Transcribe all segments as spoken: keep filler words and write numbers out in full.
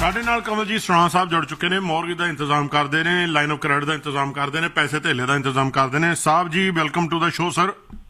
ਸਾਡੇ ਨਾਲ ਕਮਲਜੀਤ ਸਰਾਣਾ ਸਾਹਿਬ ਜੁੜ ਚੁੱਕੇ ਨੇ। ਮੌਰਗੇਜ ਦਾ ਇੰਤਜ਼ਾਮ ਕਰਦੇ ਨੇ, ਲਾਈਨ ਆਫ ਕ੍ਰੈਡਿਟ ਦਾ ਇੰਤਜ਼ਾਮ ਕਰਦੇ ਨੇ, ਪੈਸੇ ਧੇਲੇ ਦਾ ਇੰਤਜ਼ਾਮ ਕਰਦੇ ਨੇ। Sahib ji welcome to the show sir.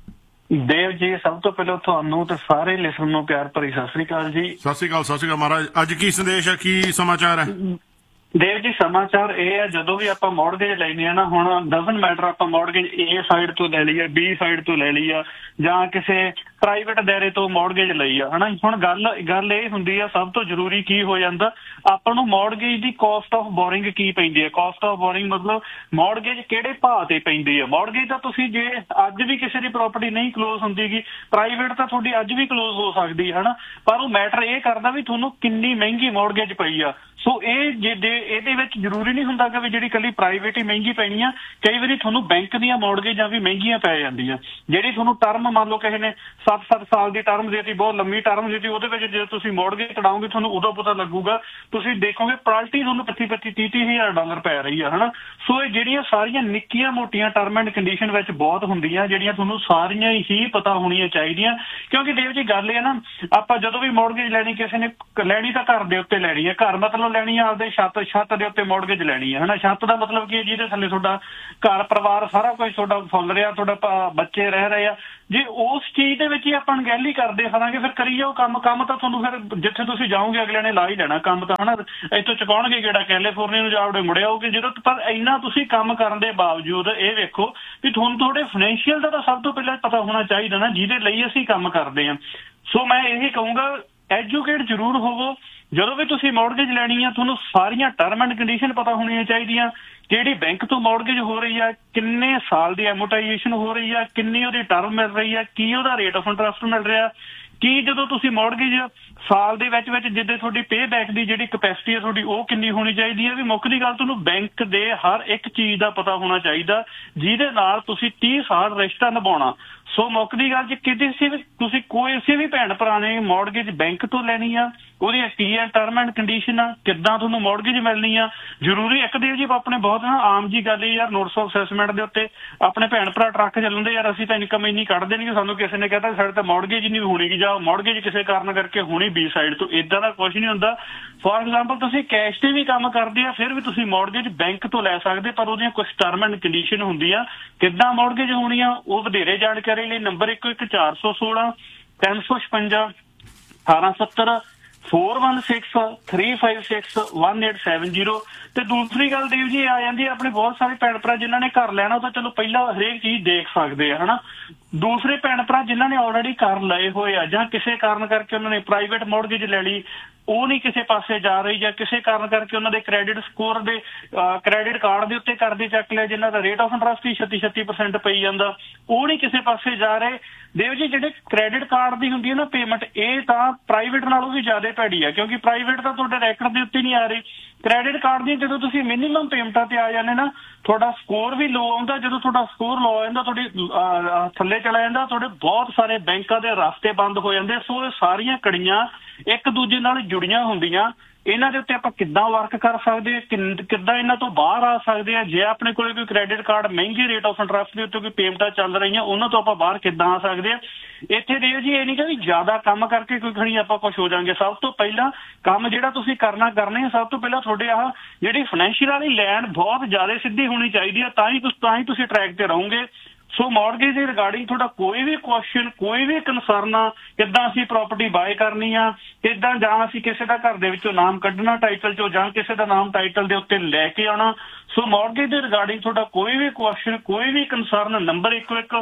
Dev ji ਸਭ ਤੋਂ ਪਹਿਲਾਂ ਤੁਹਾਨੂੰ ਤੇ ਸਾਰੇ ਲਿਸਨਰ ਨੂੰ ਪਿਆਰ ਭਰੀ ਸਤਿ ਸ੍ਰੀ ਅਕਾਲ ਜੀ। ਸਤਿ ਸ੍ਰੀ ਅਕਾਲ ਸਤਿ ਸ੍ਰੀ ਅਕਾਲ ਮਹਾਰਾਜ। ਅੱਜ ਕੀ ਸੰਦੇਸ਼ ਹੈ, ਕੀ ਸਮਾਚਾਰ ਹੈ? ਦੇਵ ਜੀ ਸਮਾਚਾਰ ਇਹ ਹੈ, ਜਦੋਂ ਵੀ ਆਪਾਂ ਮੌਰਗੇਜ ਲੈਣੀ ਆ ਨਾ, ਹੁਣ ਡਜ਼ਨਟ ਮੈਟਰ ਆਪਾਂ ਮੌਰਗੇਜ ਏ ਸਾਈਡ ਤੋਂ ਲੈ ਲਈ ਆ, ਬੀ ਸਾਈਡ ਤੋਂ ਲੈ ਲਈ ਆ, ਜਾਂ ਕਿਸੇ ਪ੍ਰਾਈਵੇਟ ਦਾਇਰੇ ਤੋਂ ਮੌਰਗੇਜ ਲਈ ਆ, ਹਨਾ। ਹੁਣ ਗੱਲ ਗੱਲ ਇਹ ਹੁੰਦੀ ਆ, ਸਭ ਤੋਂ ਜ਼ਰੂਰੀ ਕੀ ਹੋ ਜਾਂਦਾ, ਆਪਾਂ ਨੂੰ mortgage the caste of boring ਕੀ ਪੈਂਦੀ ਹੈ। ਕਾਸਟ ਆਫ ਬੋਰਿੰਗ ਮਤਲਬ ਮੌਰਗੇਜ ਕਿਹੜੇ ਭਾਅ ਤੇ ਪੈਂਦੀ ਹੈ। ਮੌਰਗੇਜ ਤਾਂ ਤੁਸੀਂ ਜੇ ਅੱਜ ਵੀ ਕਿਸੇ ਦੀ ਪ੍ਰਾਪਰਟੀ ਨਹੀਂ ਕਲੋਜ਼ ਹੁੰਦੀਗੀ, ਪ੍ਰਾਈਵੇਟ ਤਾਂ ਤੁਹਾਡੀ ਅੱਜ ਵੀ ਕਲੋਜ਼ ਹੋ ਸਕਦੀ ਹੈ, ਹਨਾ। ਪਰ ਉਹ ਮੈਟਰ ਇਹ ਕਰਦਾ ਵੀ ਤੁਹਾਨੂੰ ਕਿੰਨੀ ਮਹਿੰਗੀ ਮੌਰਗੇਜ ਪਈ ਆ। ਸੋ ਇਹ ਜੇ ਇਹਦੇ ਵਿੱਚ ਜ਼ਰੂਰੀ ਨਹੀਂ ਹੁੰਦਾ ਕਿ ਵੀ ਜਿਹੜੀ ਇਕੱਲੀ ਪ੍ਰਾਈਵੇਟ ਹੀ ਮਹਿੰਗੀ ਪੈਣੀ ਆ। ਕਈ ਵਾਰੀ ਤੁਹਾਨੂੰ ਬੈਂਕ ਦੀਆਂ ਮੌਰਗੇਜਾਂ ਵੀ ਮਹਿੰਗੀਆਂ ਪੈ ਜਾਂਦੀਆਂ। ਜਿਹੜੀ ਤੁਹਾਨੂੰ ਟਰਮ ਮੰਨ ਲਓ ਕਿਸੇ ਨੇ ਸੱਤ ਸੱਤ ਸਾਲ ਦੀ ਟਰਮ ਦੇਤੀ, ਬਹੁਤ ਲੰਮੀ ਟਰਮ ਦੇਤੀ, ਉਹਦੇ ਵਿੱਚ ਜੇ ਤੁਸੀਂ ਮੌਰਗੇਜ ਤੜਾਓਗੇ ਤੁਹਾਨੂੰ ਉਦੋਂ ਪਤਾ ਲੱਗੂਗਾ, ਤੁਸੀਂ ਦੇਖੋਗੇ ਪ੍ਰਾਲਟੀ ਤੁਹਾਨੂੰ ਪੱਚੀ ਪੱਚੀ ਤੀਹ ਤੀਹ ਹਜ਼ਾਰ ਡਾਲਰ ਪੈ ਰਹੀ ਆ, ਹਨਾ। ਸੋ ਇਹ ਜਿਹੜੀਆਂ ਸਾਰੀਆਂ ਨਿੱਕੀਆਂ ਮੋਟੀਆਂ ਟਰਮ ਐਂਡ ਕੰਡੀਸ਼ਨ ਵਿੱਚ ਬਹੁਤ ਹੁੰਦੀਆਂ, ਜਿਹੜੀਆਂ ਤੁਹਾਨੂੰ ਸਾਰੀਆਂ ਹੀ ਪਤਾ ਹੋਣੀਆਂ ਚਾਹੀਦੀਆਂ। ਕਿਉਂਕਿ ਦੇਵ ਜੀ ਗੱਲ ਇਹ ਨਾ, ਆਪਾਂ ਜਦੋਂ ਵੀ ਮੌਰਗੇਜ ਲੈਣੀ, ਕਿਸੇ ਨੇ ਲੈਣੀ ਤਾਂ ਘਰ ਦੇ ਉੱਤੇ ਲੈਣੀ ਹੈ, ਘਰ ਮਤਲਬ ਲੈਣੀ ਆ ਆਪਦੇ ਛੱਤ ਛੱਤ ਦੇ ਉੱਤੇ ਮੌਰਗੇਜ ਲੈਣੀ ਹੈ, ਹਨਾ। ਛੱਤ ਦਾ ਮਤਲਬ ਕੀ ਹੈ, ਜਿਹਦੇ ਥੱਲੇ ਤੁਹਾਡਾ ਘਰ ਪਰਿਵਾਰ ਸਾਰਾ ਕੁਝ ਤੁਹਾਡਾ ਫੁੱਲ ਰਿਹਾ, ਤੁਹਾਡਾ ਬੱਚੇ ਰਹਿ ਰਹੇ ਆ। ਜੇ ਉਸ ਚੀਜ਼ ਦੇ ਵਿੱਚ ਹੀ ਆਪਾਂ ਅਣਗਹਿਲੀ ਕਰਦੇ ਫਿਰਾਂਗੇ, ਫਿਰ ਕਰੀ ਜਾਓ ਕੰਮ ਕੰਮ ਤਾਂ ਤੁਹਾਨੂੰ ਫਿਰ ਜਿੱਥੇ ਤੁਸੀਂ ਜਾਓਗੇ ਅਗਲੇ ਨੇ ਲਾ ਹੀ ਲੈਣਾ ਕੰਮ ਤਾਂ, ਹਨਾ। ਇੱਥੋਂ ਚੁਕਾਉਣਗੇ ਕਿਹੜਾ, ਕੈਲੀਫੋਰਨੀਆ ਨੂੰ ਜਾਓਗੇ ਮੁੜਿਆ ਆਓਗੇ ਜਦੋਂ। ਪਰ ਇੰਨਾ ਤੁਸੀਂ ਕੰਮ ਕਰਨ ਦੇ ਬਾਵਜੂਦ ਇਹ ਵੇਖੋ ਵੀ ਤੁਹਾਨੂੰ ਤੁਹਾਡੇ ਫਾਈਨੈਂਸ਼ੀਅਲ ਦਾ ਤਾਂ ਸਭ ਤੋਂ ਪਹਿਲਾਂ ਪਤਾ ਹੋਣਾ ਚਾਹੀਦਾ ਨਾ, ਜਿਹਦੇ ਲਈ ਅਸੀਂ ਕੰਮ ਕਰਦੇ ਹਾਂ। ਸੋ ਮੈਂ ਇਹੀ ਕਹੂੰਗਾ, ਐਜੂਕੇਟ ਜ਼ਰੂਰ ਹੋਵੋ। ਜਦੋਂ ਵੀ ਤੁਸੀਂ ਮੌਰਗੇਜ ਲੈਣੀ ਆ, ਤੁਹਾਨੂੰ ਸਾਰੀਆਂ ਟਰਮ ਐਂਡ ਕੰਡੀਸ਼ਨ ਪਤਾ ਹੋਣੀਆਂ ਚਾਹੀਦੀਆਂ। ਕਿਹੜੀ ਬੈਂਕ ਤੋਂ ਮੌਰਗੇਜ ਹੋ ਰਹੀ ਆ, ਕਿੰਨੇ ਸਾਲ ਦੀ ਐਮੋਰਟਾਈਜੇਸ਼ਨ ਹੋ ਰਹੀ ਆ, ਕਿੰਨੀ ਉਹਦੀ ਟਰਮ ਮਿਲ ਰਹੀ ਆ, ਕੀ ਉਹਦਾ ਰੇਟ ਆਫ ਇੰਟਰਸਟ ਮਿਲ ਰਿਹਾ, ਕੀ ਜਦੋਂ ਤੁਸੀਂ ਮੌਰਗੇਜ ਸਾਲ ਦੇ ਵਿੱਚ ਵਿੱਚ ਜਿੱਦੇ ਤੁਹਾਡੀ ਪੇ ਬੈਕ ਦੀ ਜਿਹੜੀ ਕਪੈਸਿਟੀ ਹੈ ਤੁਹਾਡੀ, ਉਹ ਕਿੰਨੀ ਹੋਣੀ ਚਾਹੀਦੀ ਹੈ। ਵੀ ਮੁੱਖ ਦੀ ਗੱਲ, ਤੁਹਾਨੂੰ ਬੈਂਕ ਦੇ ਹਰ ਇੱਕ ਚੀਜ਼ ਦਾ ਪਤਾ ਹੋਣਾ ਚਾਹੀਦਾ, ਜਿਹਦੇ ਨਾਲ ਤੁਸੀਂ ਤੀਹ ਸਾਲ ਰਿਸ਼ਤਾ ਨਿਭਾਉਣਾ। ਸੋ ਮੁੱਖ ਦੀ ਗੱਲ, ਜੇ ਕਿਸੇ ਵੀ ਤੁਸੀਂ ਕੋਈ ਵੀ ਭੈਣ ਭਰਾ ਨੇ ਮੌਰਗੇਜ ਬੈਂਕ ਤੋਂ ਲੈਣੀ ਆ, ਉਹਦੀ ਕੀ ਹੈ ਟਰਮ ਐਂਡ ਕੰਡੀਸ਼ਨ ਆ, ਕਿੱਦਾਂ ਤੁਹਾਨੂੰ ਮੌਰਗੇਜ ਮਿਲਣੀ ਆ। ਜ਼ਰੂਰੀ ਇੱਕ ਦੇਵ ਜੀ ਆਪਣੇ ਬਹੁਤ ਨਾ ਆਮ ਜੀ ਗੱਲ ਯਾਰ, ਨੋਟਸ ਆਫ ਅਸੈਸਮੈਂਟ ਦੇ ਉੱਤੇ ਆਪਣੇ ਭੈਣ ਭਰਾ ਟਰੱਕ ਚੱਲਦੇ, ਯਾਰ ਅਸੀਂ ਤਾਂ ਇਨਕਮ ਇੰਨੀ ਕੱਢਦੇ ਨਹੀਂ, ਸਾਨੂੰ ਕਿਸੇ ਨੇ ਕਹਿਤਾ ਸਾਡੇ ਤਾਂ ਮੌਰਗੇਜ ਨਹੀਂ ਹੋਣੀ, ਜਾਂ ਮੌਰਗੇਜ ਕਿਸੇ ਕਾਰਨ ਕਰਕੇ ਹੋਣੀ ਬੀ ਸਾਈਡ ਤੋਂ। ਇਦਾਂ ਦਾ ਕੁਝ ਨਹੀਂ ਹੁੰਦਾ। ਫੋਰ ਐਗਜ਼ਾਮਪਲ ਤੁਸੀਂ ਕੈਸ਼ ਤੇ ਵੀ ਕੰਮ ਕਰਦੇ ਆ, ਫਿਰ ਵੀ ਤੁਸੀਂ ਮੌਰਗੇਜ ਬੈਂਕ ਤੋਂ ਲੈ ਸਕਦੇ, ਪਰ ਉਹਦੀਆਂ ਕੁਝ ਟਰਮ ਐਂਡ ਕੰਡੀਸ਼ਨ ਹੁੰਦੀ ਆ। ਕਿੱਦਾਂ ਮੌਰਗੇਜ ਹੋਣੀ ਆ, ਉਹ ਵਧੇਰੇ ਜਾਣਕਾਰੀ ਲਈ ਨੰਬਰ ਇੱਕੋ ਇੱਕ ਚਾਰ ਸੌ ਸੋਲਾਂ ਤਿੰਨ ਸੌ ਛਪੰਜਾ ਅਠਾਰਾਂ ਸੱਤਰ four one six three five six one eight seven zero. ਤੇ ਦੂਸਰੀ ਗੱਲ ਦੇਵ ਜੀ ਆ ਜਾਂਦੀ, ਆਪਣੇ ਬਹੁਤ ਸਾਰੇ ਭੈਣ ਭਰਾ ਜਿਨ੍ਹਾਂ ਨੇ ਘਰ ਲੈਣਾ, ਉਹ ਤਾਂ ਚਲੋ ਪਹਿਲਾਂ ਹਰੇਕ ਚੀਜ਼ ਦੇਖ ਸਕਦੇ ਆ, ਹਨਾ। ਦੂਸਰੇ ਭੈਣ ਭਰਾ ਜਿਨ੍ਹਾਂ ਨੇ ਆਲਰੇਡੀ ਘਰ ਲਏ ਹੋਏ ਆ, ਜਾਂ ਕਿਸੇ ਕਾਰਨ ਕਰਕੇ ਉਹਨਾਂ ਨੇ ਪ੍ਰਾਈਵੇਟ ਮੌਰਗੇਜ ਲੈ ਲਈ, ਉਹ ਨਹੀਂ ਕਿਸੇ ਪਾਸੇ ਜਾ ਰਹੀ, ਜਾਂ ਕਿਸੇ ਕਾਰਨ ਕਰਕੇ ਉਹਨਾਂ ਦੇ ਕ੍ਰੈਡਿਟ ਸਕੋਰ ਦੇ ਕ੍ਰੈਡਿਟ ਕਾਰਡ ਦੇ ਉੱਤੇ ਕਰਜ਼ੇ ਚੱਕ ਲਿਆ, ਜਿਨ੍ਹਾਂ ਦਾ ਰੇਟ ਆਫ ਇੰਟਰਸਟ ਹੀ ਛੱਤੀ ਛੱਤੀ ਪਰਸੈਂਟ ਪਈ ਜਾਂਦਾ, ਉਹ ਨਹੀਂ ਕਿਸੇ ਪਾਸੇ ਜਾ ਰਹੇ। ਦੇਵ ਜੀ ਜਿਹੜੇ ਕ੍ਰੈਡਿਟ ਕਾਰਡ ਦੀ ਹੁੰਦੀ ਹੈ ਨਾ ਪੇਮੈਂਟ, ਇਹ ਤਾਂ ਪ੍ਰਾਈਵੇਟ ਨਾਲੋਂ ਵੀ ਜ਼ਿਆਦਾ ਭੈੜੀ ਆ, ਕਿਉਂਕਿ ਪ੍ਰਾਈਵੇਟ ਤਾਂ ਤੁਹਾਡੇ ਰੈਕਡ ਦੇ ਉੱਤੇ ਨਹੀਂ ਆ ਰਹੀ। ਕ੍ਰੈਡਿਟ ਕਾਰਡ ਦੀ ਜਦੋਂ ਤੁਸੀਂ ਮਿਨੀਮਮ ਪੇਮੈਂਟਾਂ ਤੇ ਆ ਜਾਂਦੇ ਨਾ, ਤੁਹਾਡਾ ਸਕੋਰ ਵੀ ਲੋ ਆਉਂਦਾ। ਜਦੋਂ ਤੁਹਾਡਾ ਸਕੋਰ ਲੋ ਆ ਜਾਂਦਾ, ਤੁਹਾਡੀ ਥੱਲੇ ਚਲਾ ਜਾਂਦਾ, ਤੁਹਾਡੇ ਬਹੁਤ ਸਾਰੇ ਬੈਂਕਾਂ ਦੇ ਰਸਤੇ ਬੰਦ ਹੋ ਜਾਂਦੇ। ਸੋ ਇਹ ਸਾਰੀਆਂ ਕੜੀਆਂ ਇੱਕ ਦੂਜੇ ਨਾਲ ਜੁੜੀਆਂ ਹੁੰਦੀਆਂ। ਇਹਨਾਂ ਦੇ ਉੱਤੇ ਆਪਾਂ ਕਿੱਦਾਂ ਵਰਕ ਕਰ ਸਕਦੇ ਆ, ਕਿੱਦਾਂ ਇਹਨਾਂ ਤੋਂ ਬਾਹਰ ਆ ਸਕਦੇ ਆ। ਜੇ ਆਪਣੇ ਕੋਲ ਕੋਈ ਕ੍ਰੈਡਿਟ ਕਾਰਡ ਮਹਿੰਗੇ ਰੇਟ ਆਫ ਇੰਟਰਸਟ ਦੇ ਉੱਤੇ ਕੋਈ ਪੇਮੈਂਟਾਂ ਚੱਲ ਰਹੀਆਂ, ਉਹਨਾਂ ਤੋਂ ਆਪਾਂ ਬਾਹਰ ਕਿੱਦਾਂ ਆ ਸਕਦੇ ਆ। ਇੱਥੇ ਦੇਵ ਜੀ ਇਹ ਨਹੀਂ ਕਿ ਵੀ ਜ਼ਿਆਦਾ ਕੰਮ ਕਰਕੇ ਕੋਈ ਖਣੀ ਆਪਾਂ ਕੁਛ ਹੋ ਜਾਵਾਂਗੇ। ਸਭ ਤੋਂ ਪਹਿਲਾਂ ਕੰਮ ਜਿਹੜਾ ਤੁਸੀਂ ਕਰਨਾ ਕਰਨੇ ਆ, ਸਭ ਤੋਂ ਪਹਿਲਾਂ ਤੁਹਾਡੇ ਆਹ ਜਿਹੜੀ ਫਾਈਨੈਂਸ਼ੀਅਲ ਵਾਲੀ ਲੈਣ ਬਹੁਤ ਜ਼ਿਆਦਾ ਸਿੱਧੀ ਹੋਣੀ ਚਾਹੀਦੀ ਆ, ਤਾਂ ਹੀ ਤਾਂ ਹੀ ਤੁਸੀਂ ਟਰੈਕ ਤੇ ਰਹੋਗੇ। ਸੋ ਮੌਰਗੇਜ ਦੇ ਰਿਗਾਰਡਿੰਗ ਤੁਹਾਡਾ ਕੋਈ ਵੀ ਕੁਐਸਚਨ, ਕੋਈ ਵੀ ਕੰਸਰਨ ਆ, ਕਿੱਦਾਂ ਅਸੀਂ ਪ੍ਰਾਪਰਟੀ ਬਾਏ ਕਰਨੀ ਆ, ਕਿੱਦਾਂ ਜਾਂ ਅਸੀਂ ਕਿਸੇ ਦਾ ਘਰ ਦੇ ਵਿੱਚੋਂ ਨਾਮ ਕੱਢਣਾ ਟਾਈਟਲ ਚੋਂ, ਜਾਂ ਕਿਸੇ ਦਾ ਨਾਮ ਟਾਈਟਲ ਦੇ ਉੱਤੇ ਲੈ ਕੇ ਆਉਣਾ। ਸੋ ਮੌਰਗੇਜ ਦੇ ਰਿਗਾਰਡਿੰਗ ਤੁਹਾਡਾ ਕੋਈ ਵੀ ਕੁਐਸਚਨ, ਕੋਈ ਵੀ ਕੰਸਰਨ, ਨੰਬਰ ਇੱਕੋ ਇੱਕ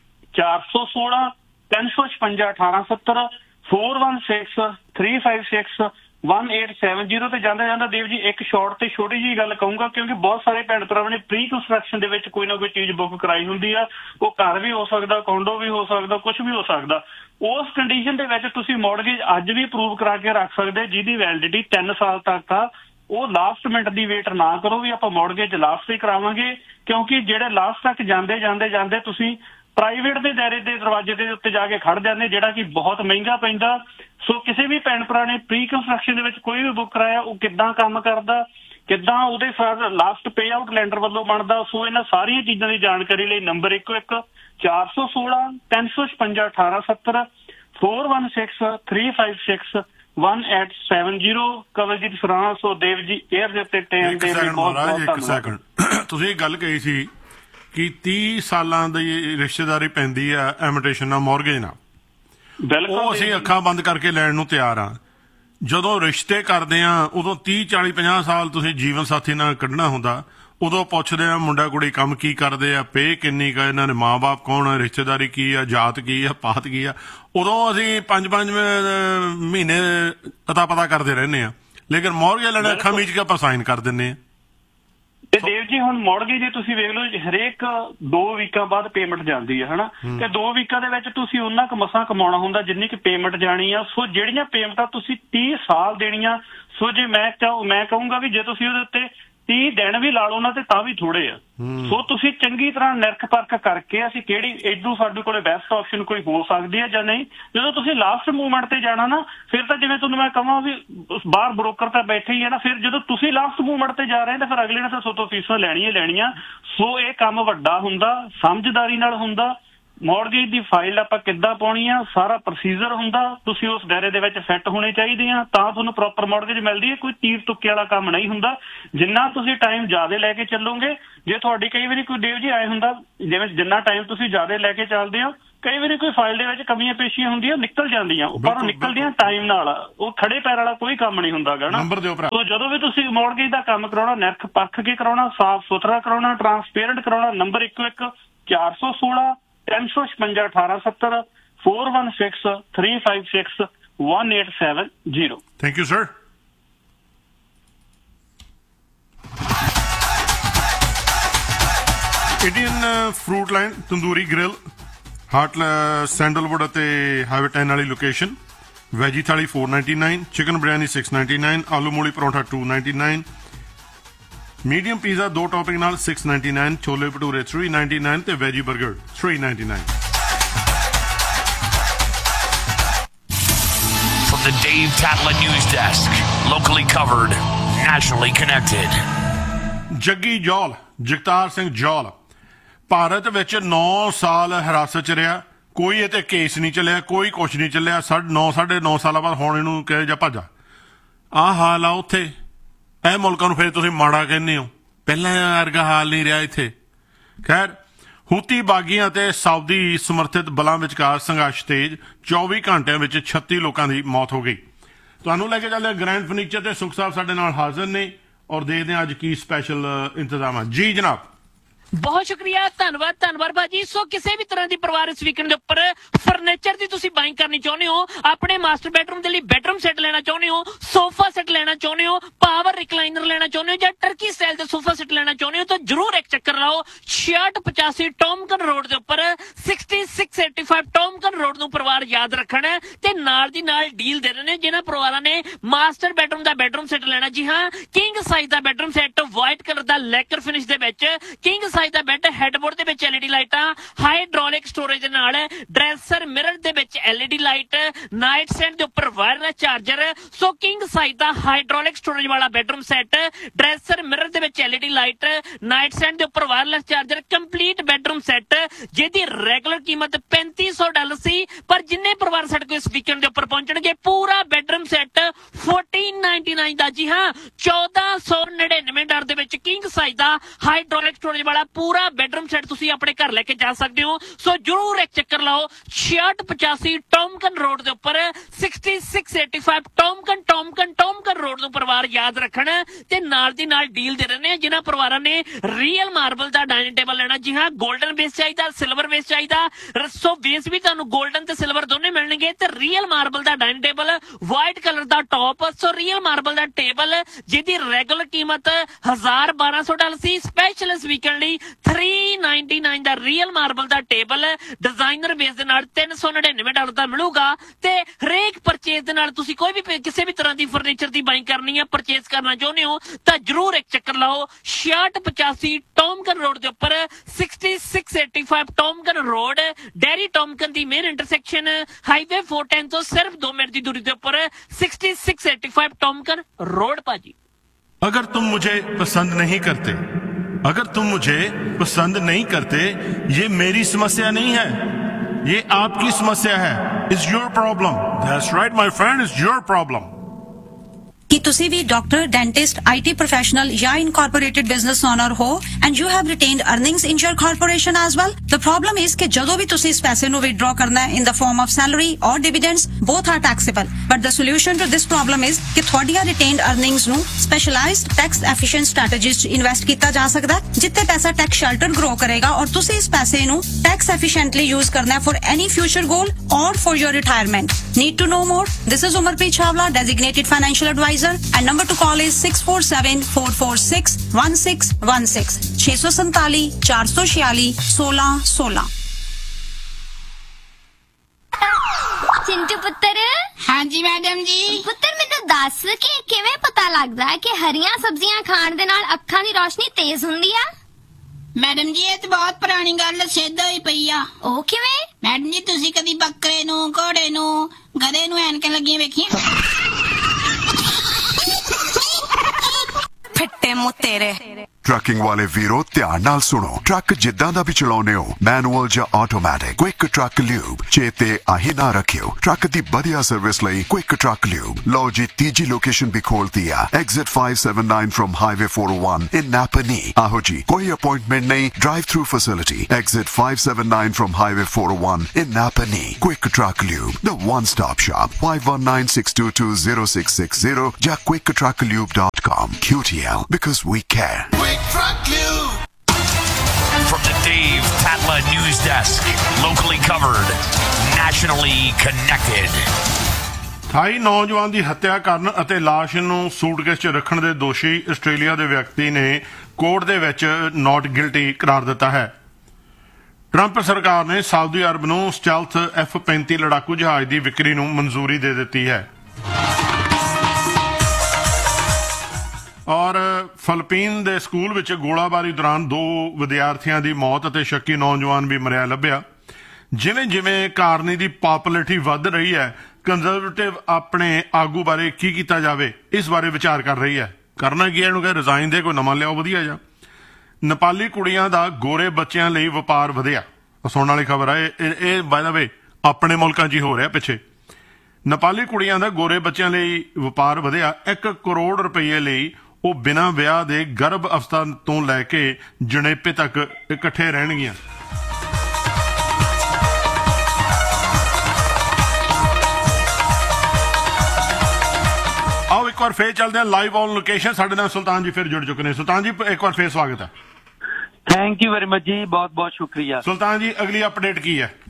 ਚਾਰ ਸੌ ਸੋਲਾਂ ਤਿੰਨ ਸੌ ਛਪੰਜਾ ਅਠਾਰਾਂ ਸੱਤਰ four one six three five six one eight seven zero ਤੇ ਜਾਂਦਾ ਜਾਂਦਾ ਦੇਵ ਜੀ ਇੱਕ ਸ਼ਾਰਟ ਤੇ ਛੋਟੀ ਜਿਹੀ ਗੱਲ ਕਹੂੰਗਾ, ਕਿਉਂਕਿ ਬਹੁਤ ਸਾਰੇ ਭੈਣ ਭਰਾਵਾਂ ਨੇ ਪ੍ਰੀ ਕੰਸਟਰਕਸ਼ਨ ਦੇ ਵਿੱਚ ਕੋਈ ਨਾ ਕੋਈ ਚੀਜ਼ ਬੁੱਕ ਕਰਾਈ ਹੁੰਦੀ ਆ। ਉਹ ਘਰ ਵੀ ਹੋ ਸਕਦਾ, ਕੋਂਡੋ ਵੀ ਹੋ ਸਕਦਾ, ਕੁਝ ਵੀ ਹੋ ਸਕਦਾ। ਉਸ ਕੰਡੀਸ਼ਨ ਦੇ ਵਿੱਚ ਤੁਸੀਂ ਮੌਰਗੇਜ ਅੱਜ ਵੀ ਅਪਰੂਵ ਕਰਾ ਕੇ ਰੱਖ ਸਕਦੇ, ਜਿਹਦੀ ਵੈਲਿਡਿਟੀ ਤਿੰਨ ਸਾਲ ਤੱਕ ਆ। ਉਹ ਲਾਸਟ ਮਿੰਟ ਦੀ ਵੇਟ ਨਾ ਕਰੋ ਵੀ ਆਪਾਂ ਮੌਰਗੇਜ ਲਾਸਟ ਤੇ ਕਰਾਵਾਂਗੇ, ਕਿਉਂਕਿ ਜਿਹੜੇ ਲਾਸਟ ਤੱਕ ਜਾਂਦੇ ਜਾਂਦੇ ਜਾਂਦੇ ਤੁਸੀਂ ਪ੍ਰਾਈਵੇਟ ਦੇ ਦਾਇਰੇ ਦੇ ਦਰਵਾਜ਼ੇ ਦੇ ਉੱਤੇ ਜਾ ਕੇ ਖੜ ਜਾਂਦੇ, ਜਿਹੜਾ ਕਿ ਬਹੁਤ ਮਹਿੰਗਾ ਪੈਂਦਾ। ਸੋ ਕਿਸੇ ਵੀ ਭੈਣ ਭਰਾ ਨੇ ਪ੍ਰੀ ਕੰਸਟਰਕਸ਼ਨ ਦੇ ਵਿੱਚ ਕੋਈ ਵੀ ਬੁੱਕ ਕਰਾਇਆ, ਉਹ ਕਿੱਦਾਂ ਕੰਮ ਕਰਦਾ, ਕਿੱਦਾਂ ਉਹਦੇ ਸਾਰ ਲਾਸਟ ਪੇ ਆਊਟ ਲੈਂਡਰ ਵੱਲੋਂ ਬਣਦਾ। ਸੋ ਇਹਨਾਂ ਸਾਰੀਆਂ ਚੀਜ਼ਾਂ ਦੀ ਜਾਣਕਾਰੀ ਲਈ ਨੰਬਰ ਇੱਕੋ ਇੱਕ ਚਾਰ ਸੌ ਸੋਲਾਂ ਤਿੰਨ ਸੌ ਛਪੰਜਾ ਅਠਾਰਾਂ ਸੱਤਰ four one six three five six one eight seven zero. Kawaljeet फरां सो देव जी एयर ਦੇ ਉੱਤੇ ਟਾਈਮ ਇੱਕ ਦੇ ਲਈ ਸੈਕਿੰਡ ਬਹੁਤ ਮਹਾਰਾਜ ਬਹੁਤ ਇੱਕ ਧੰਨਵਾਦ। ਸੈਕਿੰਡ ਤੁਸੀਂ ਗੱਲ ਕਹੀ ਸੀ ਕਿ ਤੀਹ ਸਾਲਾਂ ਦੀ ਰਿਸ਼ਤੇਦਾਰੀ ਪੈਂਦੀ ਆ ਐਮਿਟੇਸ਼ਨ ਨਾਲ ਮੌਰਗੇਜ ਨਾਲ, ਬਿਲਕੁਲ ਉਹ ਅਸੀਂ ਅੱਖਾਂ ਬੰਦ ਕਰਕੇ ਲੈਣ ਨੂੰ ਤਿਆਰ ਆ। ਜਦੋਂ ਰਿਸ਼ਤੇ ਕਰਦੇ ਆ ਉਦੋਂ ਤੀਹ ਚਾਲੀ ਪੰਜਾਹ ਸਾਲ ਤੁਸੀਂ ਜੀਵਨ ਸਾਥੀ ਨਾਲ ਕੱਢਣਾ ਹੁੰਦਾ, ਉਦੋਂ ਪੁੱਛਦੇ ਆ ਮੁੰਡਾ ਕੁੜੀ ਕੰਮ ਕੀ ਕਰਦੇ ਆ, ਪੇ ਕਿੰਨੀ ਕਾ, ਇਹਨਾਂ ਦੇ ਮਾਂ-ਬਾਪ ਕੌਣ ਆ, ਰਿਸ਼ਤੇਦਾਰੀ ਕੀ ਆ, ਜਾਤ ਕੀ ਆ, ਪਾਤ ਕੀ ਆ। ਉਦੋਂ ਅਸੀਂ ਪੰਜ ਪੰਜ ਮਹੀਨੇ ਅਤਾ ਪਤਾ ਕਰਦੇ ਰਹਿੰਦੇ ਆ, ਲੇਕਿਨ ਮੌਰਗੇਜ ਲੈਣਾ ਅੱਖਾਂ ਮੀਚ ਕੇ ਆਪਾਂ ਸਾਈਨ ਕਰ ਦਿੰਦੇ ਆ। ਤੇ ਦੇਵ ਜੀ ਹੁਣ ਮੌਰਗੇਜ ਜੇ ਤੁਸੀਂ ਵੇਖ ਲਓ ਹਰੇਕ ਦੋ ਵੀਕਾਂ ਬਾਅਦ ਪੇਮੈਂਟ ਜਾਂਦੀ ਹੈ ਹਨਾ, ਤੇ ਦੋ ਵੀਕਾਂ ਦੇ ਵਿੱਚ ਤੁਸੀਂ ਉਹਨਾਂ ਕੁ ਮਸਾਂ ਕਮਾਉਣਾ ਹੁੰਦਾ ਜਿੰਨੀ ਕਿ ਪੇਮੈਂਟ ਜਾਣੀ ਆ। ਸੋ ਜਿਹੜੀਆਂ ਪੇਮੈਂਟਾਂ ਤੁਸੀਂ ਤੀਹ ਸਾਲ ਦੇਣੀਆਂ, ਸੋ ਜੇ ਮੈਂ ਚਾਹ ਮੈਂ ਕਹੂੰਗਾ ਵੀ ਜੇ ਤੁਸੀਂ ਉਹਦੇ ਉੱਤੇ ਤੀਹ ਦਿਨ ਵੀ ਲਾ ਲਓ ਨਾ ਤੇ ਤਾਂ ਵੀ ਥੋੜੇ ਆ। ਸੋ ਤੁਸੀਂ ਚੰਗੀ ਤਰ੍ਹਾਂ ਨਿਰਖ ਪਰਖ ਕਰਕੇ ਅਸੀਂ ਕਿਹੜੀ ਇਦੋਂ ਸਾਡੇ ਕੋਲੇ ਬੈਸਟ ਆਪਸ਼ਨ ਕੋਈ ਹੋ ਸਕਦੀ ਹੈ ਜਾਂ ਨਹੀਂ। ਜਦੋਂ ਤੁਸੀਂ ਲਾਸਟ ਮੂਵਮੈਂਟ ਤੇ ਜਾਣਾ ਨਾ, ਫਿਰ ਤਾਂ ਜਿਵੇਂ ਤੁਹਾਨੂੰ ਮੈਂ ਕਹਾਂ ਵੀ ਬਾਹਰ ਬ੍ਰੋਕਰ ਤਾਂ ਬੈਠੇ ਹੀ ਹੈ ਨਾ, ਫਿਰ ਜਦੋਂ ਤੁਸੀਂ ਲਾਸਟ ਮੂਵਮੈਂਟ ਤੇ ਜਾ ਰਹੇ ਤਾਂ ਫਿਰ ਅਗਲੇ ਨੇ ਤਾਂ ਸੋਤੋਂ ਫੀਸਾਂ ਲੈਣੀਆਂ ਲੈਣੀਆਂ। ਸੋ ਇਹ ਕੰਮ ਵੱਡਾ ਹੁੰਦਾ, ਸਮਝਦਾਰੀ ਨਾਲ ਹੁੰਦਾ। ਮੌਰਗੇਜ ਦੀ ਫਾਈਲ ਆਪਾਂ ਕਿੱਦਾਂ ਪਾਉਣੀ ਆ, ਸਾਰਾ ਪ੍ਰੋਸੀਜਰ ਹੁੰਦਾ। ਤੁਸੀਂ ਉਸ ਦਾਇਰੇ ਦੇ ਵਿੱਚ ਫਿੱਟ ਹੋਣੇ ਚਾਹੀਦੇ ਆ ਤਾਂ ਤੁਹਾਨੂੰ ਪ੍ਰੋਪਰ ਮੌਰਗੇਜ ਮਿਲਦੀ ਹੈ। ਕੋਈ ਤੀਰ ਤੁੱਕੇ ਵਾਲਾ ਕੰਮ ਨਹੀਂ ਹੁੰਦਾ। ਜਿੰਨਾ ਤੁਸੀਂ ਟਾਈਮ ਜ਼ਿਆਦਾ ਲੈ ਕੇ ਚੱਲੋਗੇ, ਜੇ ਤੁਹਾਡੀ ਕਈ ਵਾਰੀ ਕੋਈ ਦੇਵ ਜੀ ਆਏ ਹੁੰਦਾ ਜਿਵੇਂ ਜਿੰਨਾ ਟਾਈਮ ਤੁਸੀਂ ਜ਼ਿਆਦਾ ਲੈ ਕੇ ਚੱਲਦੇ ਹੋ, ਕਈ ਵਾਰੀ ਕੋਈ ਫਾਈਲ ਦੇ ਵਿੱਚ ਕਮੀਆਂ ਪੇਸ਼ੀਆਂ ਹੁੰਦੀਆਂ ਨਿਕਲ ਜਾਂਦੀਆਂ, ਪਰ ਉਹ ਨਿਕਲਦੀਆਂ ਟਾਈਮ ਨਾਲ। ਉਹ ਖੜੇ ਪੈਰ ਵਾਲਾ ਕੋਈ ਕੰਮ ਨਹੀਂ ਹੁੰਦਾ ਗਾ ਨਾ। ਸੋ ਜਦੋਂ ਵੀ ਤੁਸੀਂ ਮੌਰਗੇਜ ਦਾ ਕੰਮ ਕਰਾਉਣਾ, ਨਿਰਖ ਪਰਖ ਕੇ ਕਰਾਉਣਾ, ਸਾਫ਼ ਸੁਥਰਾ ਕਰਾਉਣਾ, ਟਰਾਂਸਪੇਰੈਂਟ ਕਰਾਉਣਾ। ਨੰਬਰ ਇੱਕੋ ਇੱਕ ਚਾਰ ਸੌ ਸੋਲਾਂ ਤਿੰਨ ਸੌ ਛਪੰਜਾ ਅਠਾਰਾਂ ਸੱਤਰ four one six three five six one eight seven zero. Thank you sir. Indian fruit line tandoori grill, heart sandalwood ਅਤੇ ਹਾਈਵੇ ਟੈਨ ਵਾਲੀ ਲੋਕੇਸ਼ਨ। ਵੈਜੀ ਥਾਲੀ four ninety-nine, chicken biryani six ninety-nine, ਆਲੂ ਮੂਲੀ paratha two ninety-nine, medium pizza ਦੋ topping ਨਾਲ six ninety-nine, chole bhature three ninety-nine ਤੇ veggie 버ਗਰ three ninety-nine। From the Dave Tatla News Desk, locally covered, nationally connected. Jaggi ਜੌਲ, ਜਗਤਾਰ ਸਿੰਘ ਜੌਲ ਭਾਰਤ ਵਿੱਚ ਨੌ ਸਾਲ ਹਿਰਾਸਤ 'ਚ ਰਿਹਾ, ਕੋਈ ਇਹ ਤੇ ਕੇਸ ਨਹੀਂ ਚੱਲਿਆ, ਕੋਈ ਕੁਛ ਨਹੀਂ ਚੱਲਿਆ। ਸਾਢੇ ਨੌ ਸਾਢੇ ਨੌ ਸਾਲਾਂ ਬਾਅਦ ਹੁਣ ਇਹਨੂੰ ਕਹੇ ਜਾ ਭੱਜਾ। ਆਹ ਹਾਲ ਆ ਉੱਥੇ। ਇਹ ਮੁਲਕਾਂ ਨੂੰ ਫਿਰ ਤੁਸੀਂ ਮਾੜਾ ਕਹਿੰਦੇ ਹੋ, ਪਹਿਲਾਂ ਵਰਗਾ ਹਾਲ ਨਹੀਂ ਰਿਹਾ ਇੱਥੇ। ਖੈਰ, ਹੂਤੀ ਬਾਗੀਆਂ ਅਤੇ ਸਾਊਦੀ ਸਮਰਥਿਤ ਬਲਾਂ ਵਿਚਕਾਰ ਸੰਘਰਸ਼ ਤੇਜ਼, ਚੌਵੀ ਘੰਟਿਆਂ ਵਿੱਚ ਛੱਤੀ ਲੋਕਾਂ ਦੀ ਮੌਤ ਹੋ ਗਈ। ਤੁਹਾਨੂੰ ਲੈ ਕੇ ਚੱਲਦੇ ਗ੍ਰੈਂਡ ਫਰਨੀਚਰ ਤੇ ਸੁਖ ਸਾਹਿਬ ਸਾਡੇ ਨਾਲ ਹਾਜ਼ਰ ਨੇ ਔਰ ਦੇਖਦੇ ਹਾਂ ਅੱਜ ਕੀ ਸਪੈਸ਼ਲ ਇੰਤਜ਼ਾਮ ਆ। ਜੀ ਜਨਾਬ। ਬਹੁਤ ਸ਼ੁਕਰੀਆ, ਧੰਨਵਾਦ ਧੰਨਵਾਦ ਭਾਜੀ। ਸੋ ਕਿਸੇ ਵੀ ਤਰ੍ਹਾਂ ਦੀ ਪਰਿਵਾਰ ਇਸ ਵੀਕਐਂਡ ਦੇ ਉੱਪਰ ਫਰਨੀਚਰ ਦੀ ਤੁਸੀਂ ਬਾਇੰਗ ਕਰਨੀ ਚਾਹੁੰਦੇ ਹੋ, ਆਪਣੇ ਮਾਸਟਰ ਬੈਡਰੂਮ ਦੇ ਲਈ ਬੈਡਰੂਮ ਸੈੱਟ ਲੈਣਾ ਚਾਹੁੰਦੇ ਹੋ, ਸੋਫਾ ਸੈੱਟ ਲੈਣਾ ਚਾਹੁੰਦੇ ਹੋ, ਪਾਵਰ ਰਿਕਲਾਈਨਰ ਲੈਣਾ ਚਾਹੁੰਦੇ ਹੋ ਜਾਂ ਟਰਕੀ ਸਟਾਈਲ ਦੇ ਸੋਫਾ ਸੈੱਟ ਲੈਣਾ ਚਾਹੁੰਦੇ ਹੋ ਤਾਂ ਜਰੂਰ ਇੱਕ ਚੱਕਰ ਲਾਓ ਛਿਆਹਠ ਪਚਾਸੀ ਟੌਮਕਨ ਰੋਡ ਦੇ ਉੱਪਰ ਛਿਆਸੀ ਛੇ ਸੌ ਪਚਾਸੀ ਟੌਮਕਨ ਰੋਡ ਨੂੰ ਪਰਿਵਾਰ ਯਾਦ ਰੱਖਣਾ ਤੇ ਨਾਲ ਦੀ ਨਾਲ ਡੀਲ ਦੇ ਰਹੇ ਨੇ ਜਿਨ੍ਹਾਂ ਪਰਿਵਾਰਾਂ ਨੇ ਮਾਸਟਰ ਬੈਡਰੂਮ ਦਾ ਬੈਡਰੂਮ ਸੈੱਟ ਲੈਣਾ। ਜੀ ਹਾਂ, ਕਿੰਗ ਸਾਈਜ਼ ਦਾ ਬੈਡਰੂਮ ਸੈੱਟ ਵਾਈਟ ਕਲਰ ਦਾ ਲੈਕਰ ਫਿਨਿਸ਼ ਦੇ ਵਿੱਚ, ਕਿੰਗ ਸਾਈਜ਼ ਦਾ ਬੈੱਡ ਹੈਡਬੋਰਡ ਦੇ ਵਿੱਚ ਐਲਈਡੀ ਲਾਈਟਾਂ, ਹਾਈਡ੍ਰੋਲਿਕ ਸਟੋਰੇਜ ਦੇ ਨਾਲ, ਡਰੈਸਰ ਮਿਰਰ ਦੇ ਵਿੱਚ ਐਲਈਡੀ ਲਾਈਟ, ਨਾਈਟ ਸਟੈਂਡ ਦੇ ਉੱਪਰ ਵਾਇਰਲੈਸ ਚਾਰਜਰ। ਸੋ ਕਿੰਗ ਸਾਈਜ਼ ਦਾ ਹਾਈਡ੍ਰੋਲਿਕ ਸਟੋਰੇਜ ਵਾਲਾ ਬੈਡਰੂਮ ਸੈੱਟ, ਡਰੈਸਰ ਮਿਰਰ ਦੇ ਵਿੱਚ ਐਲਈਡੀ ਲਾਈਟ, ਨਾਈਟ ਸਟੈਂਡ ਦੇ ਉੱਪਰ wireless charger, complete bedroom set ਜਿਹਦੀ ਰੈਗੂਲਰ ਕੀਮਤ ਪੈਂਤੀ ਸੌ ਡਾਲਰ ਸੀ, ਪਰ ਜਿੰਨੇ ਪਰਿਵਾਰ ਸਾਡੇ ਕੋਲ ਇਸ ਵੀਕਐਂਡ ਦੇ ਉੱਪਰ ਪਹੁੰਚਣਗੇ ਪੂਰਾ ਬੈਡਰੂਮ ਸੈੱਟ fourteen ninety-nine ਦਾ। ਜੀ ਹਾਂ, ਚੌਦਾਂ ਸੌ ਨੜਿਨਵੇਂ ਡਾਲਰ ਦੇ ਵਿੱਚ ਕਿੰਗ ਸਾਈਜ਼ ਦਾ ਹਾਈਡ੍ਰੋਲਿਕ ਸਟੋਰੇਜ ਵਾਲਾ ਪੂਰਾ ਬੈਡਰੂਮ ਸੈੱਟ ਤੁਸੀਂ ਆਪਣੇ ਘਰ ਲੈ ਕੇ ਜਾ ਸਕਦੇ ਹੋ। ਸੋ ਜਰੂਰ ਇੱਕ ਚੱਕਰ ਲਾਓ ਛਿਆਹਠ ਪਚਾਸੀ ਟੌਮਕਨ ਰੋਡ ਦੇ ਉੱਪਰ ਛਿਆਸੀ ਛੇ ਸੌ ਪਚਾਸੀ ਟੌਮਕਨ ਟੌਮਕਨ ਟੌਮਕਨ ਰੋਡ ਨੂੰ ਪਰਿਵਾਰ ਯਾਦ ਰੱਖਣ ਤੇ ਨਾਲ ਦੀ ਨਾਲ ਡੀਲ ਦੇ ਰਹੇ ਨੇ ਜਿਨ੍ਹਾਂ ਪਰਿਵਾਰਾਂ ਨੇ ਰੀਅਲ ਮਾਰਬਲ ਦਾ ਡਾਈਨਿੰਗ ਟੇਬਲ ਲੈਣਾ। ਜੀ ਹਾਂ, 골ਡਨ ਬੇਸ ਚਾਹੀਦਾ, ਸਿਲਵਰ ਬੇਸ ਚਾਹੀਦਾ, ਸੋ ਬੇਸ ਵੀ ਤੁਹਾਨੂੰ 골ਡਨ ਤੇ ਸਿਲਵਰ ਦੋਨੇ ਮਿਲਣਗੇ ਤੇ ਰੀਅਲ ਮਾਰਬਲ ਦਾ ਡਾਈਨਿੰਗ ਟੇਬਲ, ਵਾਈਟ ਕਲਰ ਦਾ ਟੌਪ, ਸੋ ਰੀਅਲ ਮਾਰਬਲ ਦਾ ਟੇਬਲ ਜਿਹਦੀ ਰੈਗੂਲਰ ਕੀਮਤ ਹਜ਼ਾਰ ਬਾਰਾਂ ਸੌ ਡਾਲਰ ਸੀ, ਸਪੈਸ਼ਲ ਇਸ ਵੀਕਐਂਡ ਲਈ three ninety-nine ਦਾ ਰੀਅਲ ਮਾਰਬਲ ਦਾ ਟੇਬਲ ਡਿਜ਼ਾਈਨਰ ਬੇਸ ਦੇ ਨਾਲ ਤਿੰਨ ਸੌ ਨੜਿਨਵੇਂ ਡਾਲਰ ਦਾ ਮਿਲੂਗਾ। ਤੇ ਹਰੇਕ ਪਰਚੇਜ਼ ਦੇ ਨਾਲ ਤੁਸੀਂ ਕੋਈ ਵੀ ਕਿਸੇ ਵੀ ਤਰ੍ਹਾਂ ਦੀ ਫਰਨੀਚਰ ਦੀ ਬਾਇੰਗ ਕਰਨੀ ਹੈ, ਪਰਚੇਜ਼ ਕਰਨਾ ਚਾਹੁੰਦੇ ਹੋ ਤਾਂ ਜਰੂਰ ਇੱਕ ਚੱਕਰ ਲਾਓ ਛਿਆਹਠ ਪਚਾਸੀ ਟੌਮਕਨ ਰੋਡ ਦੇ ਉੱਪਰ ਛਿਆਸੀ ਛੇ ਸੌ ਪਚਾਸੀ ਟੌਮਕਨ ਰੋਡ, ਡੈਰੀ ਟੌਮਕਨ ਦੀ main intersection highway four ten ਤੋਂ ਸਿਰਫ ਦੋ ਮਿੰਟ ਦੀ ਦੂਰੀ ਦੇ ਉੱਪਰ ਛਿਆਸੀ ਛੇ ਸੌ ਪਚਾਸੀ ਟੌਮਕਨ ਰੋਡ ਭਾਜੀ। अगर तुम मुझे पसंद नहीं करते अगर तुम मुझे पसंद नहीं करते ये मेरी समस्या नहीं है, ये आपकी समस्या है। It's your problem. That's right, my friend. It's your problem. ਕਿ ਤੁਸੀਂ ਵੀ ਡਾਕਟਰ, ਡੈਂਟਿਸਟ, ਆਈਟੀ ਪ੍ਰੋਫੈਸ਼ਨਲ ਜਾਂ ਇਨਕੋਰਪੋਰੇਟਡ ਬਿਜ਼ਨਸ ਓਨਰ ਹੋ and you have ਰਿਟੇਨਡ earnings in your corporation as well. The problem is ਕਿ ਜਦੋਂ ਵੀ ਤੁਸੀਂ ਇਸ ਪੈਸੇ ਨੂੰ ਵਿਦਡਰਾ ਕਰਨਾ ਹੈ ਇਨ ਦ ਫਾਰਮ ਆਫ ਸੈਲਰੀ ਔਰ ਡਿਵੀਡੈਂਡਸ, both are taxable. But the solution to this problem is ਕਿ ਤੁਹਾਡੀਆਂ ਰਿਟੇਨਡ ਅਰਨਿੰਗਸ ਨੂੰ ਸਪੈਸ਼ਲਾਈਜ਼ਡ ਟੈਕਸ ਐਫੀਸ਼ੀਐਂਟ ਸਟ੍ਰੈਟੇਜੀਜ਼ 'ਚ ਇਨਵੈਸਟ ਕੀਤਾ ਜਾ ਸਕਦਾ ਹੈ, ਜਿੱਥੇ ਪੈਸਾ ਟੈਕਸ ਸ਼ੈਲਟਰ ਗਰੋ ਕਰੇਗਾ ਔਰ ਤੁਸੀਂ ਇਸ ਪੈਸੇ ਨੂੰ ਟੈਕਸ ਐਫੀਸ਼ੀਐਂਟਲੀ ਯੂਜ਼ ਕਰਨਾ ਹੈ ਫॉर ਐਨੀ ਫਿਊਚਰ ਗੋਲ ਔਰ for your retirement. Need to know more? This is Umarpreet Chawla, designated financial advisor, and number to call is six four seven, four four six, one six one six, six four seven, four four six, one six one six। Chintu पुत्र। हाँ जी madam जी। पुत्र मैनू दस कि किवें पता लगदा है कि हरियां सब्जियां खाण दे नाल अखां दी रोशनी तेज हुंदी आ? मैडम जी ये तो बहुत पुरानी गल सिद्ध होई पई आ। ओ किवें? मैडम जी तुसी कदी बकरे नू, घोड़े नू, गधे नू ऐनकां लगियां वेखियां? ਫਿੱਟੇ ਮੂੰਹ ਤੇਰੇ। ਟਰੱਕਿੰਗ ਵਾਲੇ ਵੀਰੋ ਧਿਆਨ ਨਾਲ ਸੁਣੋ। ਟਰੱਕ ਜਿੱਦਾਂ ਦਾ ਵੀ ਚਲਾਉਨੇ ਹੋ, ਮੈਨੂਅਲ ਜਾਂ ਆਟੋਮੈਟਿਕ, ਕੁਇਕ ਟਰੱਕ ਲਿਊਬ ਚੇਤੇ ਆਹੀ ਨਾ ਰੱਖਿਓ। ਟਰੱਕ ਦੀ ਵਧੀਆ ਸਰਵਿਸ ਲਈ ਕੁਇਕ ਟਰੱਕ ਲਿਊਬ। ਲਓ ਜੀ ਤੀਜੀ ਲੋਕੇਸ਼ਨ ਵੀ ਖੋਲਤੀ ਆ, exit five seventy-nine firm highway four oh one ਇਨ ਨਾਪਨੀ। ਆਹੋ ਜੀ ਕੋਈ ਅਪਾਇੰਟਮੈਂਟ ਨਹੀਂ, drive through facility, exit five seventy-nine firm highway four oh one in ਨਾਪਨੀ। Quick truck lube, the one stop shop, five one nine, six two two, zero six six zero ਜਾਂ quick truck lube dot com। Q T L, because we care. From the Dave Tatla News Desk, locally covered, nationally connected. ਅਠਾਈ ਨੌਜਵਾਨ ਦੀ ਹੱਤਿਆ ਕਰਨ ਅਤੇ ਲਾਸ਼ ਨੂੰ suitcase 'ਚ ਰੱਖਣ ਦੇ ਦੋਸ਼ੀ ਆਸਟ੍ਰੇਲੀਆ ਦੇ ਵਿਅਕਤੀ ਨੇ ਕੋਰਟ ਦੇ ਵਿੱਚ ਨਾਟ ਗਿਲਟੀ ਕਰਾਰ ਦਿੱਤਾ ਹੈ। ਟਰੰਪ ਸਰਕਾਰ ਨੇ ਸਾਊਦੀ ਅਰਬ ਨੂੰ ਸਟੈਲਥ ਐਫ ਪੈਂਤੀ ਲੜਾਕੂ ਜਹਾਜ਼ ਦੀ ਵਿਕਰੀ ਨੂੰ ਮਨਜ਼ੂਰੀ ਦੇ ਦਿੱਤੀ ਹੈ। ਔਰ ਫਿਲੀਪੀਨ ਦੇ ਸਕੂਲ ਵਿੱਚ ਗੋਲਾਬਾਰੀ ਦੌਰਾਨ ਦੋ ਵਿਦਿਆਰਥੀਆਂ ਦੀ ਮੌਤ ਅਤੇ ਸ਼ੱਕੀ ਨੌਜਵਾਨ ਵੀ ਮਰਿਆ ਲੱਭਿਆ। ਜਿਵੇਂ ਜਿਵੇਂ ਕਾਰਨੀ ਦੀ ਪਾਪੂਲੈਰਿਟੀ ਵੱਧ ਰਹੀ ਹੈ, ਕੰਜ਼ਰਵੇਟਿਵ ਆਪਣੇ ਆਗੂ ਬਾਰੇ ਕੀ ਕੀਤਾ ਜਾਵੇ ਇਸ ਬਾਰੇ ਵਿਚਾਰ ਕਰ ਰਹੀ ਹੈ। ਕਰਨਾ ਕੀ ਹੈ, ਇਹਨੂੰ ਕਹੇ ਰਿਜ਼ਾਈਨ ਦੇ, ਕੋਈ ਨਵਾਂ ਲਿਆਓ ਵਧੀਆ ਜਾ। ਨੇਪਾਲੀ ਕੁੜੀਆਂ ਦਾ ਗੋਰੇ ਬੱਚਿਆਂ ਲਈ ਵਪਾਰ ਵਧਿਆ। ਸੁਣਨ ਵਾਲੀ ਖਬਰ ਹੈ, ਇਹ ਬਾਏ ਦਾ ਵੇ ਆਪਣੇ ਮੁਲਕਾਂ 'ਚ ਹੀ ਹੋ ਰਿਹਾ ਪਿੱਛੇ। ਨੇਪਾਲੀ ਕੁੜੀਆਂ ਦਾ ਗੋਰੇ ਬੱਚਿਆਂ ਲਈ ਵਪਾਰ ਵਧਿਆ। ਇੱਕ ਕਰੋੜ ਰੁਪਏ ਲਈ ਉਹ ਬਿਨਾਂ ਵਿਆਹ ਦੇ ਗਰਭ ਅਵਸਥਾ ਤੋਂ ਲੈ ਕੇ ਜਣੇਪੇ ਤੱਕ ਇਕੱਠੇ ਰਹਿਣਗੀਆਂ। ਆਓ ਇੱਕ ਵਾਰ ਫੇਰ ਚੱਲਦੇ ਹਾਂ ਲਾਈਵ ਔਨ ਲੋਕੇਸ਼ਨ। ਸਾਡੇ ਨਾਲ ਸੁਲਤਾਨ ਜੀ ਫਿਰ ਜੁੜ ਚੁੱਕੇ ਨੇ। ਸੁਲਤਾਨ ਜੀ ਇੱਕ ਵਾਰ ਫੇਰ ਸਵਾਗਤ ਹੈ। ਥੈਂਕ ਯੂ ਵੈਰੀ ਮਚ ਜੀ, ਬਹੁਤ ਬਹੁਤ ਸ਼ੁਕਰੀਆ। ਸੁਲਤਾਨ ਜੀ ਅਗਲੀ ਅਪਡੇਟ ਕੀ ਹੈ?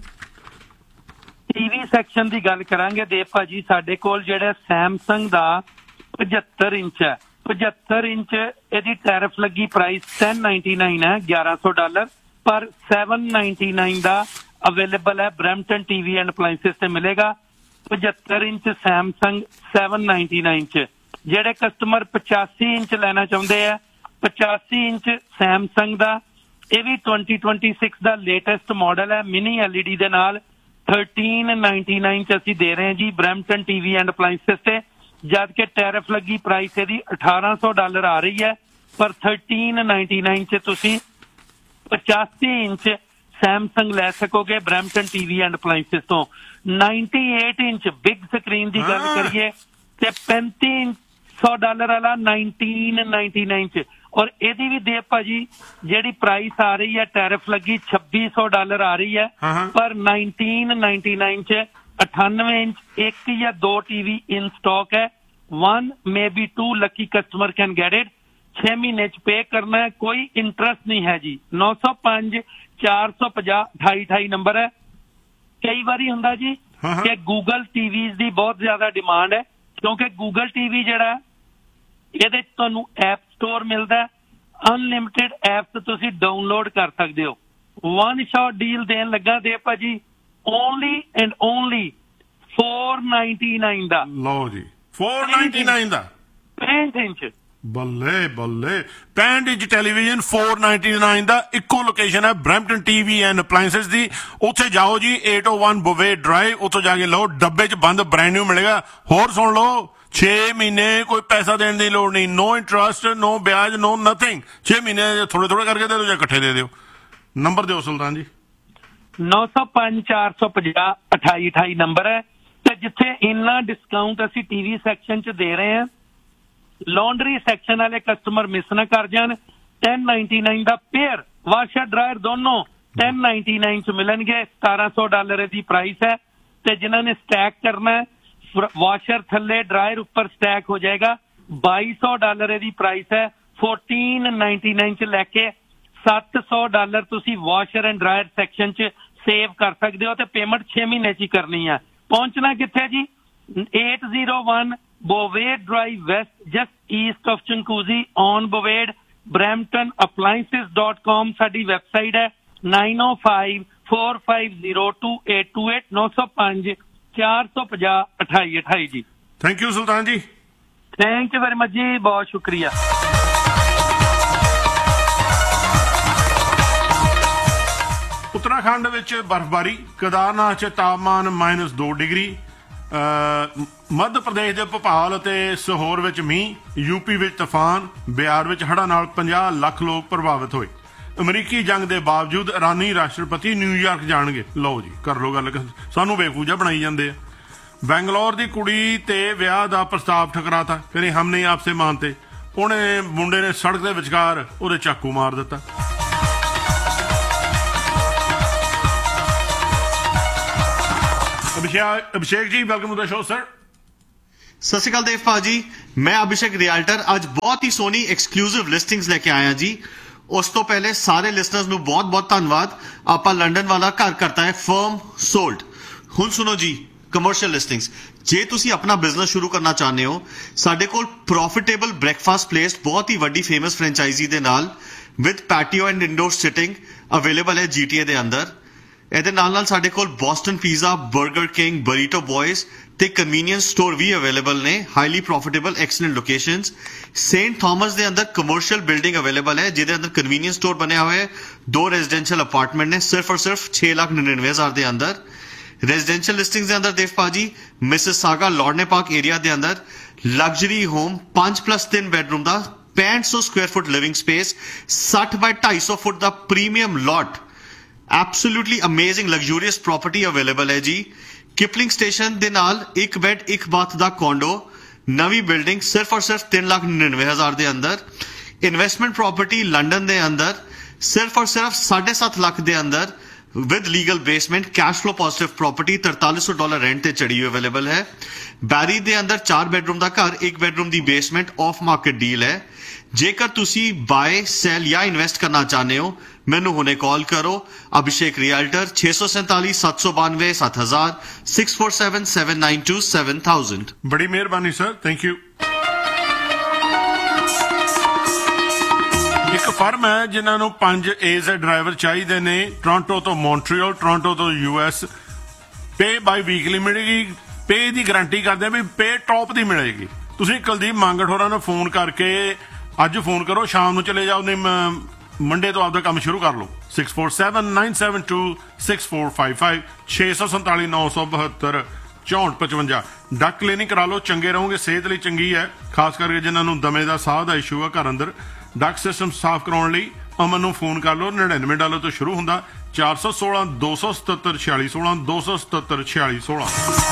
ਟੀਵੀ ਸੈਕਸ਼ਨ ਦੀ ਗੱਲ ਕਰਾਂਗੇ ਦੇਵ ਭਾਜੀ। ਸਾਡੇ ਕੋਲ ਜਿਹੜਾ ਸੈਮਸੰਗ ਦਾ ਪਝੱਤਰ ਇੰਚ ਹੈ, ਪਝੱਤਰ ਇੰਚ ਇਹਦੀ ਟੈਰਿਫ ਲੱਗੀ ਪ੍ਰਾਈਸ ten ninety-nine ਹੈ, ਗਿਆਰਾਂ ਸੌ ਡਾਲਰ ਪਰ seven ninety-nine ਦਾ ਅਵੇਲੇਬਲ ਹੈ। ਬਰੈਂਪਟਨ ਟੀਵੀ ਐਂਡ ਅਪਲਾਈਐਂਸਿਸ ਤੇ ਮਿਲੇਗਾ ਪਝੱਤਰ ਇੰਚ ਸੈਮਸੰਗ seven ninety-nine ਚ। ਜਿਹੜੇ ਕਸਟਮਰ ਪਚਾਸੀ ਇੰਚ ਲੈਣਾ ਚਾਹੁੰਦੇ ਆ, ਪਚਾਸੀ ਇੰਚ ਸੈਮਸੰਗ ਦਾ, ਇਹ ਵੀ twenty twenty-six ਦਾ ਲੇਟੈਸਟ ਮਾਡਲ ਹੈ ਮਿਨੀ ਐਲਈਡੀ ਦੇ ਨਾਲ। thirteen ninety-nine ਚ ਅਸੀਂ ਦੇ ਰਹੇ ਹਾਂ ਜੀ ਬਰੈਂਪਟਨ ਟੀਵੀ ਐਂਡ ਅਪਲਾਈਐਂਸਿਸ ਤੇ, ਜਦ ਕਿ ਟੈਰਿਫ ਲੱਗੀ ਪ੍ਰਾਈਸ ਇਹਦੀ ਅਠਾਰਾਂ ਸੌ ਡਾਲਰ ਆ ਰਹੀ ਹੈ। ਪਰ thirteen ninety-nine ਚ ਤੁਸੀਂ ਪਚਾਸੀ ਇੰਚ ਸੈਮਸੰਗ ਲੈ ਸਕੋਗੇ ਬਰੈਂਪਟਨ ਟੀਵੀ ਐਂਡ ਅਪਲਾਈਐਂਸਿਸ ਤੋਂ। ninety-eight ਇੰਚ ਬਿਗ ਸਕਰੀਨ ਦੀ ਗੱਲ ਕਰੀਏ ਤੇ ਪੈਂਤੀ ਸੌ ਡਾਲਰ ਵਾਲਾ nineteen ninety-nine ਚ। ਔਰ ਇਹਦੀ ਵੀ ਦੇਵ ਭਾਜੀ ਜਿਹੜੀ ਪ੍ਰਾਈਸ ਆ ਰਹੀ ਹੈ ਟੈਰਿਫ ਲੱਗੀ ਛੱਬੀ ਸੌ ਡਾਲਰ ਆ ਰਹੀ ਹੈ, ਪਰ nineteen ninety-nine ਚ ਅਠਾਨਵੇਂ ਇੰਚ ਇੱਕ ਜਾਂ ਦੋ ਟੀਵੀ ਇਨ ਸਟਾਕ ਹੈ। One may B two Lucky customer can get it. ਛੇ ਮਹੀਨੇ ਚ ਪੇ ਕਰਨਾ ਹੈ, ਕੋਈ ਇੰਟਰਸਟ ਨਹੀਂ ਹੈ ਜੀ। ਨੌ ਸੌ ਪੰਜ ਚਾਰ ਸੌ ਪੰਜਾਹ ਅਠਾਈ ਅਠਾਈ ਨੰਬਰ ਹੈ। ਕਈ ਵਾਰੀ ਹੁੰਦਾ ਜੀ ਕਿ ਗੂਗਲ ਟੀਵੀਜ਼ ਦੀ ਬਹੁਤ ਜ਼ਿਆਦਾ ਡਿਮਾਂਡ ਹੈ, ਕਿਉਂਕਿ ਗੂਗਲ ਟੀਵੀ ਜਿਹੜਾ ਇਹਦੇ ਚ ਤੁਹਾਨੂੰ ਐਪ ਸਟੋਰ ਮਿਲਦਾ, ਅਨਲਿਮਿਟਿਡ ਐਪਸ ਤੁਸੀਂ ਡਾਊਨਲੋਡ ਕਰ ਸਕਦੇ ਹੋ। ਵਨ ਸ਼ਾਟ ਡੀਲ ਦੇਣ ਲੱਗਾ ਦੇ ਭਾਜੀ only and only four ninety-nine ਦਾ। ਲਓ ਜੀ four ninety-nine ਦਾ ਪੈਂਹਠ ਇੰਚ। ਬੱਲੇ ਬੱਲੇ ਪੈਂਹਠ ਇੰਚ ਟੈਲੀਵਿਜ਼ਨ four ninety-nine ਦਾ। ਇੱਕੋ ਲੋਕੇਸ਼ਨ ਹੈ ਬਰੈਂਪਟਨ ਟੀਵੀ ਐਂਡ ਅਪਲਾਈਐਂਸਿਸ ਦੀ। ਉੱਥੇ ਜਾਓ ਜੀ eight oh one ਬੁਵੇ ਡਰਾਈਵ, ਉੱਥੋਂ ਜਾ ਕੇ ਲਓ, ਡੱਬੇ 'ਚ ਬੰਦ ਬ੍ਰੈਂਡ ਨਿਊ ਮਿਲੇਗਾ। ਹੋਰ ਸੁਣ ਲਓ, ਛੇ ਮਹੀਨੇ ਕੋਈ ਪੈਸਾ ਦੇਣ ਦੀ ਲੋੜ ਨਹੀਂ, ਨੋ ਇੰਟਰਸਟ, ਨੋ ਵਿਆਜ, ਨੋ ਨਥਿੰਗ। ਛੇ ਮਹੀਨੇ ਥੋੜੇ ਥੋੜੇ ਕਰਕੇ ਦੇ ਦਿਓ ਜਾਂ ਇਕੱਠੇ ਦੇ ਦਿਓ। ਨੰਬਰ ਦਿਓ ਸੁਲਤਾਨ ਜੀ। ਨੌ ਸੌ ਪੰਜ ਚਾਰ ਸੌ ਪੰਜਾਹ ਅਠਾਈ ਅਠਾਈ ਨੰਬਰ ਹੈ। ਤੇ ਜਿੱਥੇ ਇੰਨਾ ਡਿਸਕਾਊਂਟ ਅਸੀਂ ਟੀਵੀ ਸੈਕਸ਼ਨ 'ਚ ਦੇ ਰਹੇ ਹਾਂ, ਲਾਂਡਰੀ ਸੈਕਸ਼ਨ ਵਾਲੇ ਕਸਟਮਰ ਮਿਸ ਨਾ ਕਰ ਜਾਣ। ਟੈਨ ਨਾਈਨਟੀ ਨਾਈਨ ਦਾ ਪੇਅਰ ਵਾਸ਼ਰ ਡਰਾਇਰ ਦੋਨੋਂ ਟੈਨ ਨਾਈਨਟੀ ਨਾਈਨ 'ਚ ਮਿਲਣਗੇ। ਸਤਾਰਾਂ ਸੌ ਡਾਲਰ ਦੀ ਪ੍ਰਾਈਸ ਹੈ। ਤੇ ਜਿਨ੍ਹਾਂ ਨੇ ਸਟੈਕ ਕਰਨਾ ਹੈ, ਵਾਸ਼ਰ ਥੱਲੇ ਡਰਾਇਰ ਉੱਪਰ ਸਟੈਕ ਹੋ ਜਾਏਗਾ। ਬਾਈ ਸੌ ਡਾਲਰ ਦੀ ਪ੍ਰਾਈਸ ਹੈ। ਫੋਰਟੀਨ ਨਾਈਨਟੀ ਨਾਈਨ 'ਚ ਲੈ ਕੇ ਸੱਤ ਸੌ ਡਾਲਰ ਤੁਸੀਂ ਵਾਸ਼ਰ ਐਂਡ ਡਰਾਇਰ ਸੈਕਸ਼ਨ 'ਚ ਸੇਵ ਕਰ ਸਕਦੇ ਹੋ। ਤੇ ਪੇਮੈਂਟ ਛੇ ਮਹੀਨੇ 'ਚ ਹੀ ਕਰਨੀ ਹੈ। ਪਹੁੰਚਣਾ ਕਿੱਥੇ ਜੀ? eight oh one Bovade Drive West, just east of Chinguacousy on Bovade, brampton appliances dot com ਸਾਡੀ ਵੈਬਸਾਈਟ ਹੈ। nine oh five four five zero two eight two eight ਨੌ ਸੌ ਪੰਜ ਚਾਰ ਸੌ ਪੰਜਾਹ ਅਠਾਈ ਅਠਾਈ ਜੀ। ਥੈਂਕ ਯੂ ਸੁਲਤਾਨ ਜੀ। ਥੈਂਕ ਯੂ ਵੈਰੀ ਮਚ ਜੀ, ਬਹੁਤ ਸ਼ੁਕਰੀਆ। ਉੱਤਰਾਖੰਡ ਵਿੱਚ ਬਰਫ਼ਬਾਰੀ, ਕੇਦਾਰਨਾਥ 'ਚ ਤਾਪਮਾਨ ਮਾਈਨਸ ਦੋ ਡਿਗਰੀ, ਮੱਧ ਪ੍ਰਦੇਸ਼ ਦੇ ਭੋਪਾਲ ਅਤੇ ਸਿਹੋਰ ਵਿੱਚ ਮੀਂਹ, ਯੂਪੀ ਵਿੱਚ ਤੂਫਾਨ, ਬਿਹਾਰ ਵਿੱਚ ਹੜ੍ਹਾਂ ਨਾਲ ਪੰਜਾਹ ਲੱਖ ਲੋਕ ਪ੍ਰਭਾਵਿਤ ਹੋਏ। ਅਮਰੀਕੀ ਜੰਗ ਦੇ ਬਾਵਜੂਦ ਇਰਾਨੀ ਰਾਸ਼ਟਰਪਤੀ ਨਿਊਯਾਰਕ ਜਾਣਗੇ। ਲਓ ਜੀ, ਕਰ ਲਓ ਗੱਲ, ਸਾਨੂੰ ਬੇਵਕੂਫ ਬਣਾਈ ਜਾਂਦੇ ਆ। ਬੈਂਗਲੌਰ ਦੀ ਕੁੜੀ ਤੇ ਵਿਆਹ ਦਾ ਪ੍ਰਸਤਾਵ ਠਕਰਾਤਾ, ਕਹਿੰਦੇ ਹਮ ਨਹੀਂ ਆਪਸੇ ਮਾਨਤੇ। ਉਹਨੇ ਮੁੰਡੇ ਨੇ ਸੜਕ ਦੇ ਵਿਚਕਾਰ ਉਹਦੇ ਚਾਕੂ ਮਾਰ ਦਿੱਤਾ। ਅਭਿਸ਼ੇਕ ਅਭਿਸ਼ੇਕ ਜੀ, welcome to the show sir. ਸਤਿ ਸ਼੍ਰੀ ਅਕਾਲ ਦੇਵ ਭਾਜੀ, ਮੈਂ ਅਭਿਸ਼ੇਕ ਰਿਐਲਟਰ ਅੱਜ ਬਹੁਤ ਹੀ ਸੋਹਣੀ ਐਕਸਕਲੂਸਿਵ ਲਿਸਟਿੰਗਸ ਲੈ ਕੇ ਆਇਆ ਜੀ। ਉਸ ਤੋਂ ਪਹਿਲੇ ਸਾਰੇ ਲਿਸਨਰਸ ਨੂੰ ਬਹੁਤ ਬਹੁਤ ਧੰਨਵਾਦ। ਆਪਾਂ ਲੰਡਨ ਵਾਲਾ ਘਰ ਕਰਤਾ ਹੈ ਫਰਮ ਸੋਲਡ। ਹੁਣ ਸੁਣੋ ਜੀ, ਕਮਰਸ਼ੀਅਲ ਲਿਸਟਿੰਗਸ। ਜੇ ਤੁਸੀਂ ਆਪਣਾ ਬਿਜ਼ਨਸ ਸ਼ੁਰੂ ਕਰਨਾ ਚਾਹੁੰਦੇ ਹੋ, ਸਾਡੇ ਕੋਲ ਪ੍ਰੋਫਿਟੇਬਲ ਬ੍ਰੇਕਫਾਸਟ ਪਲੇਸ ਬਹੁਤ ਹੀ ਵੱਡੀ ਫੇਮਸ ਫਰੈਂਚਾਈਜ਼ੀ ਦੇ ਨਾਲ with patio and indoor sitting available ਹੈ ਜੀਟੀਏ ਦੇ ਅੰਦਰ। ਇਹਦੇ ਨਾਲ ਨਾਲ ਸਾਡੇ ਕੋਲ ਬੋਸਟਨ ਪੀਜ਼ਾ, ਬਰਗਰ ਕਿੰਗ, ਬਰੀਟੋ ਬॉयਜ਼ ਤੇ ਕਨਵੀਨੀਅੰਸ ਸਟੋਰ ਵੀ ਅਵੇਲੇਬਲ ਨੇ। Highly profitable excellent locations. Saint Thomas ਦੇ ਅੰਦਰ ਕਮਰਸ਼ੀਅਲ ਬਿਲਡਿੰਗ ਅਵੇਲੇਬਲ ਹੈ, ਜਿਹਦੇ ਅੰਦਰ ਕਨਵੀਨੀਅੰਸ ਸਟੋਰ ਬਣਿਆ ਹੋਇਆ ਹੈ। ਦੋ ਰੈਜ਼ੀਡੈਂਸ਼ੀਅਲ ਅਪਾਰਟਮੈਂਟ ਨੇ ਸਿਰਫ ਔਰ ਸਿਰਫ ਛੇ ਲੱਖ ਨੜਿਨਵੇਂ ਹਜ਼ਾਰ ਦੇ ਅੰਦਰ। ਰੈਜ਼ੀਡੈਂਸ਼ੀਅਲ ਲਿਸਟਿੰਗਸ ਦੇ ਅੰਦਰ ਦੇਵ ਭਾਜੀ ਮਿਸਿਸਾਗਾ ਲੌਰਨੇ ਪਾਰਕ ਏਰੀਆ ਦੇ ਅੰਦਰ ਲਗਜ਼ਰੀ ਹੋਮ ਪੰਜ ਪਲੱਸ ਤਿੰਨ ਬੈਡਰੂਮ ਦਾ ਪੈਂਹਠ ਸੌ ਸਕੁਆਇਰ ਫੁੱਟ ਲਿਵਿੰਗ ਸਪੇਸ, ਸੱਠ ਬਾਈ ਢਾਈ ਸੌ ਫੁੱਟ ਦਾ ਪ੍ਰੀਮੀਅਮ ਲੋਟ, ਐਬਸੋਲੂਟਲੀ ਅਮੇਜ਼ਿੰਗ ਲਗਜ਼ੂਰੀਅਸ ਪ੍ਰਾਪਰਟੀ ਅਵੇਲੇਬਲ ਹੈ ਜੀ। ਕਿਪਲਿੰਗ ਸਟੇਸ਼ਨ ਦੇ ਨਾਲ ਇੱਕ ਬੈਡ ਇੱਕ ਬਾਥ ਦਾ ਕੋਂਡੋ, ਨਵੀਂ ਬਿਲਡਿੰਗ ਸਿਰਫ ਔਰ ਸਿਰਫ ਤਿੰਨ ਲੱਖ ਨੜਿਨਵੇਂ ਹਜ਼ਾਰ ਦੇ ਅੰਦਰ। ਇਨਵੈਸਟਮੈਂਟ ਪ੍ਰਾਪਰਟੀ ਲੰਡਨ ਦੇ ਅੰਦਰ ਸਿਰਫ ਔਰ ਸਿਰਫ ਸਾਢੇ ਸੱਤ ਲੱਖ ਦੇ ਅੰਦਰ with legal basement, cash flow positive property ਤਰਤਾਲੀ ਸੌ ਡਾਲਰ ਰੈਂਟ ਤੇ ਚੜੀ ਹੋਈ ਅਵੇਲੇਬਲ ਹੈ। ਬੈਰੀ ਦੇ ਅੰਦਰ ਚਾਰ ਬੈਡਰੂਮ ਦਾ ਘਰ, ਇੱਕ bedroom the basement, of market deal ਹੈ। ਜੇਕਰ ਤੁਸੀਂ ਬਾਏ, ਸੈਲ ਜਾਂ ਇਨਵੈਸਟ ਕਰਨਾ ਚਾਹੁੰਦੇ ਹੋ, ਮੈਨੂੰ ਹੁਣੇ ਕਾਲ ਕਰੋ। ਅਭਿਸ਼ੇਕ ਰਿਐਲਟਰ ਛੇ ਸੌ ਸੈਂਤਾਲੀ ਸੱਤ ਸੌ ਬਾਨਵੇਂ ਸੱਤ ਹਜ਼ਾਰ six four seven seven nine to seven thousand. ਬੜੀ ਮਿਹਰਬਾਨੀ ਸਰ, ਥੈਂਕ ਯੂ। ਇੱਕ ਫਰਮ ਹੈ ਜਿਨ੍ਹਾਂ ਨੂੰ ਪੰਜ ਏਜ਼ ਡਰਾਈਵਰ ਚਾਹੀਦੇ ਨੇ, ਟੋਰਾਂਟੋ ਤੋਂ ਮੌਂਟਰੀਅਲ, ਟੋਰਾਂਟੋ ਤੋਂ ਯੂ ਐਸ। ਪੇ ਬਾਈ ਵੀਕਲੀ ਮਿਲੇਗੀ। ਪੇ ਦੀ ਗਾਰੰਟੀ ਕਰਦੇ ਆ ਵੀ ਪੇ ਟੌਪ ਦੀ ਮਿਲੇਗੀ। ਤੁਸੀਂ ਕੁਲਦੀਪ ਮੰਗਟ ਹੋਰਾਂ ਨੂੰ ਫੋਨ ਕਰਕੇ ਅੱਜ ਫੋਨ ਕਰੋ, ਸ਼ਾਮ ਨੂੰ ਚਲੇ ਜਾਓ, ਨਹੀਂ ਮੰਡੇ ਤੋਂ ਆਪਦਾ ਕੰਮ ਸ਼ੁਰੂ ਕਰ ਲਓ। Six four seven nine seven two six four five five ਛੇ ਸੌ ਸੰਤਾਲੀ ਨੌ ਸੌ ਬਹੱਤਰ ਚੌਂਹਠ ਪਚਵੰਜਾ। ਡੱਕ ਕਲੀਨਿਕ ਕਰਾ ਲਓ, ਚੰਗੇ ਰਹੋਗੇ, ਸਿਹਤ ਲਈ ਚੰਗੀ ਹੈ, ਖਾਸ ਕਰਕੇ ਜਿਨ੍ਹਾਂ ਨੂੰ ਦਮੇ ਦਾ ਸਾਹ ਦਾ ਇਸ਼ੂ ਆ ਘਰ ਅੰਦਰ। ਡੱਕ ਸਿਸਟਮ ਸਾਫ਼ ਕਰਾਉਣ ਲਈ ਅਮਨ ਨੂੰ ਫੋਨ ਕਰ ਲਓ। ਨੜਿਨਵੇਂ ਡਾਲਰ ਤੋਂ ਸ਼ੁਰੂ ਹੁੰਦਾ, ਚਾਰ ਸੌ ਸੋਲਾਂ ਦੋ ਸੌ ਸਤੱਤਰ ਛਿਆਲੀ ਸੋਲਾਂ ਦੋ ਸੌ ਸਤੱਤਰ ਛਿਆਲੀ ਸੋਲਾਂ।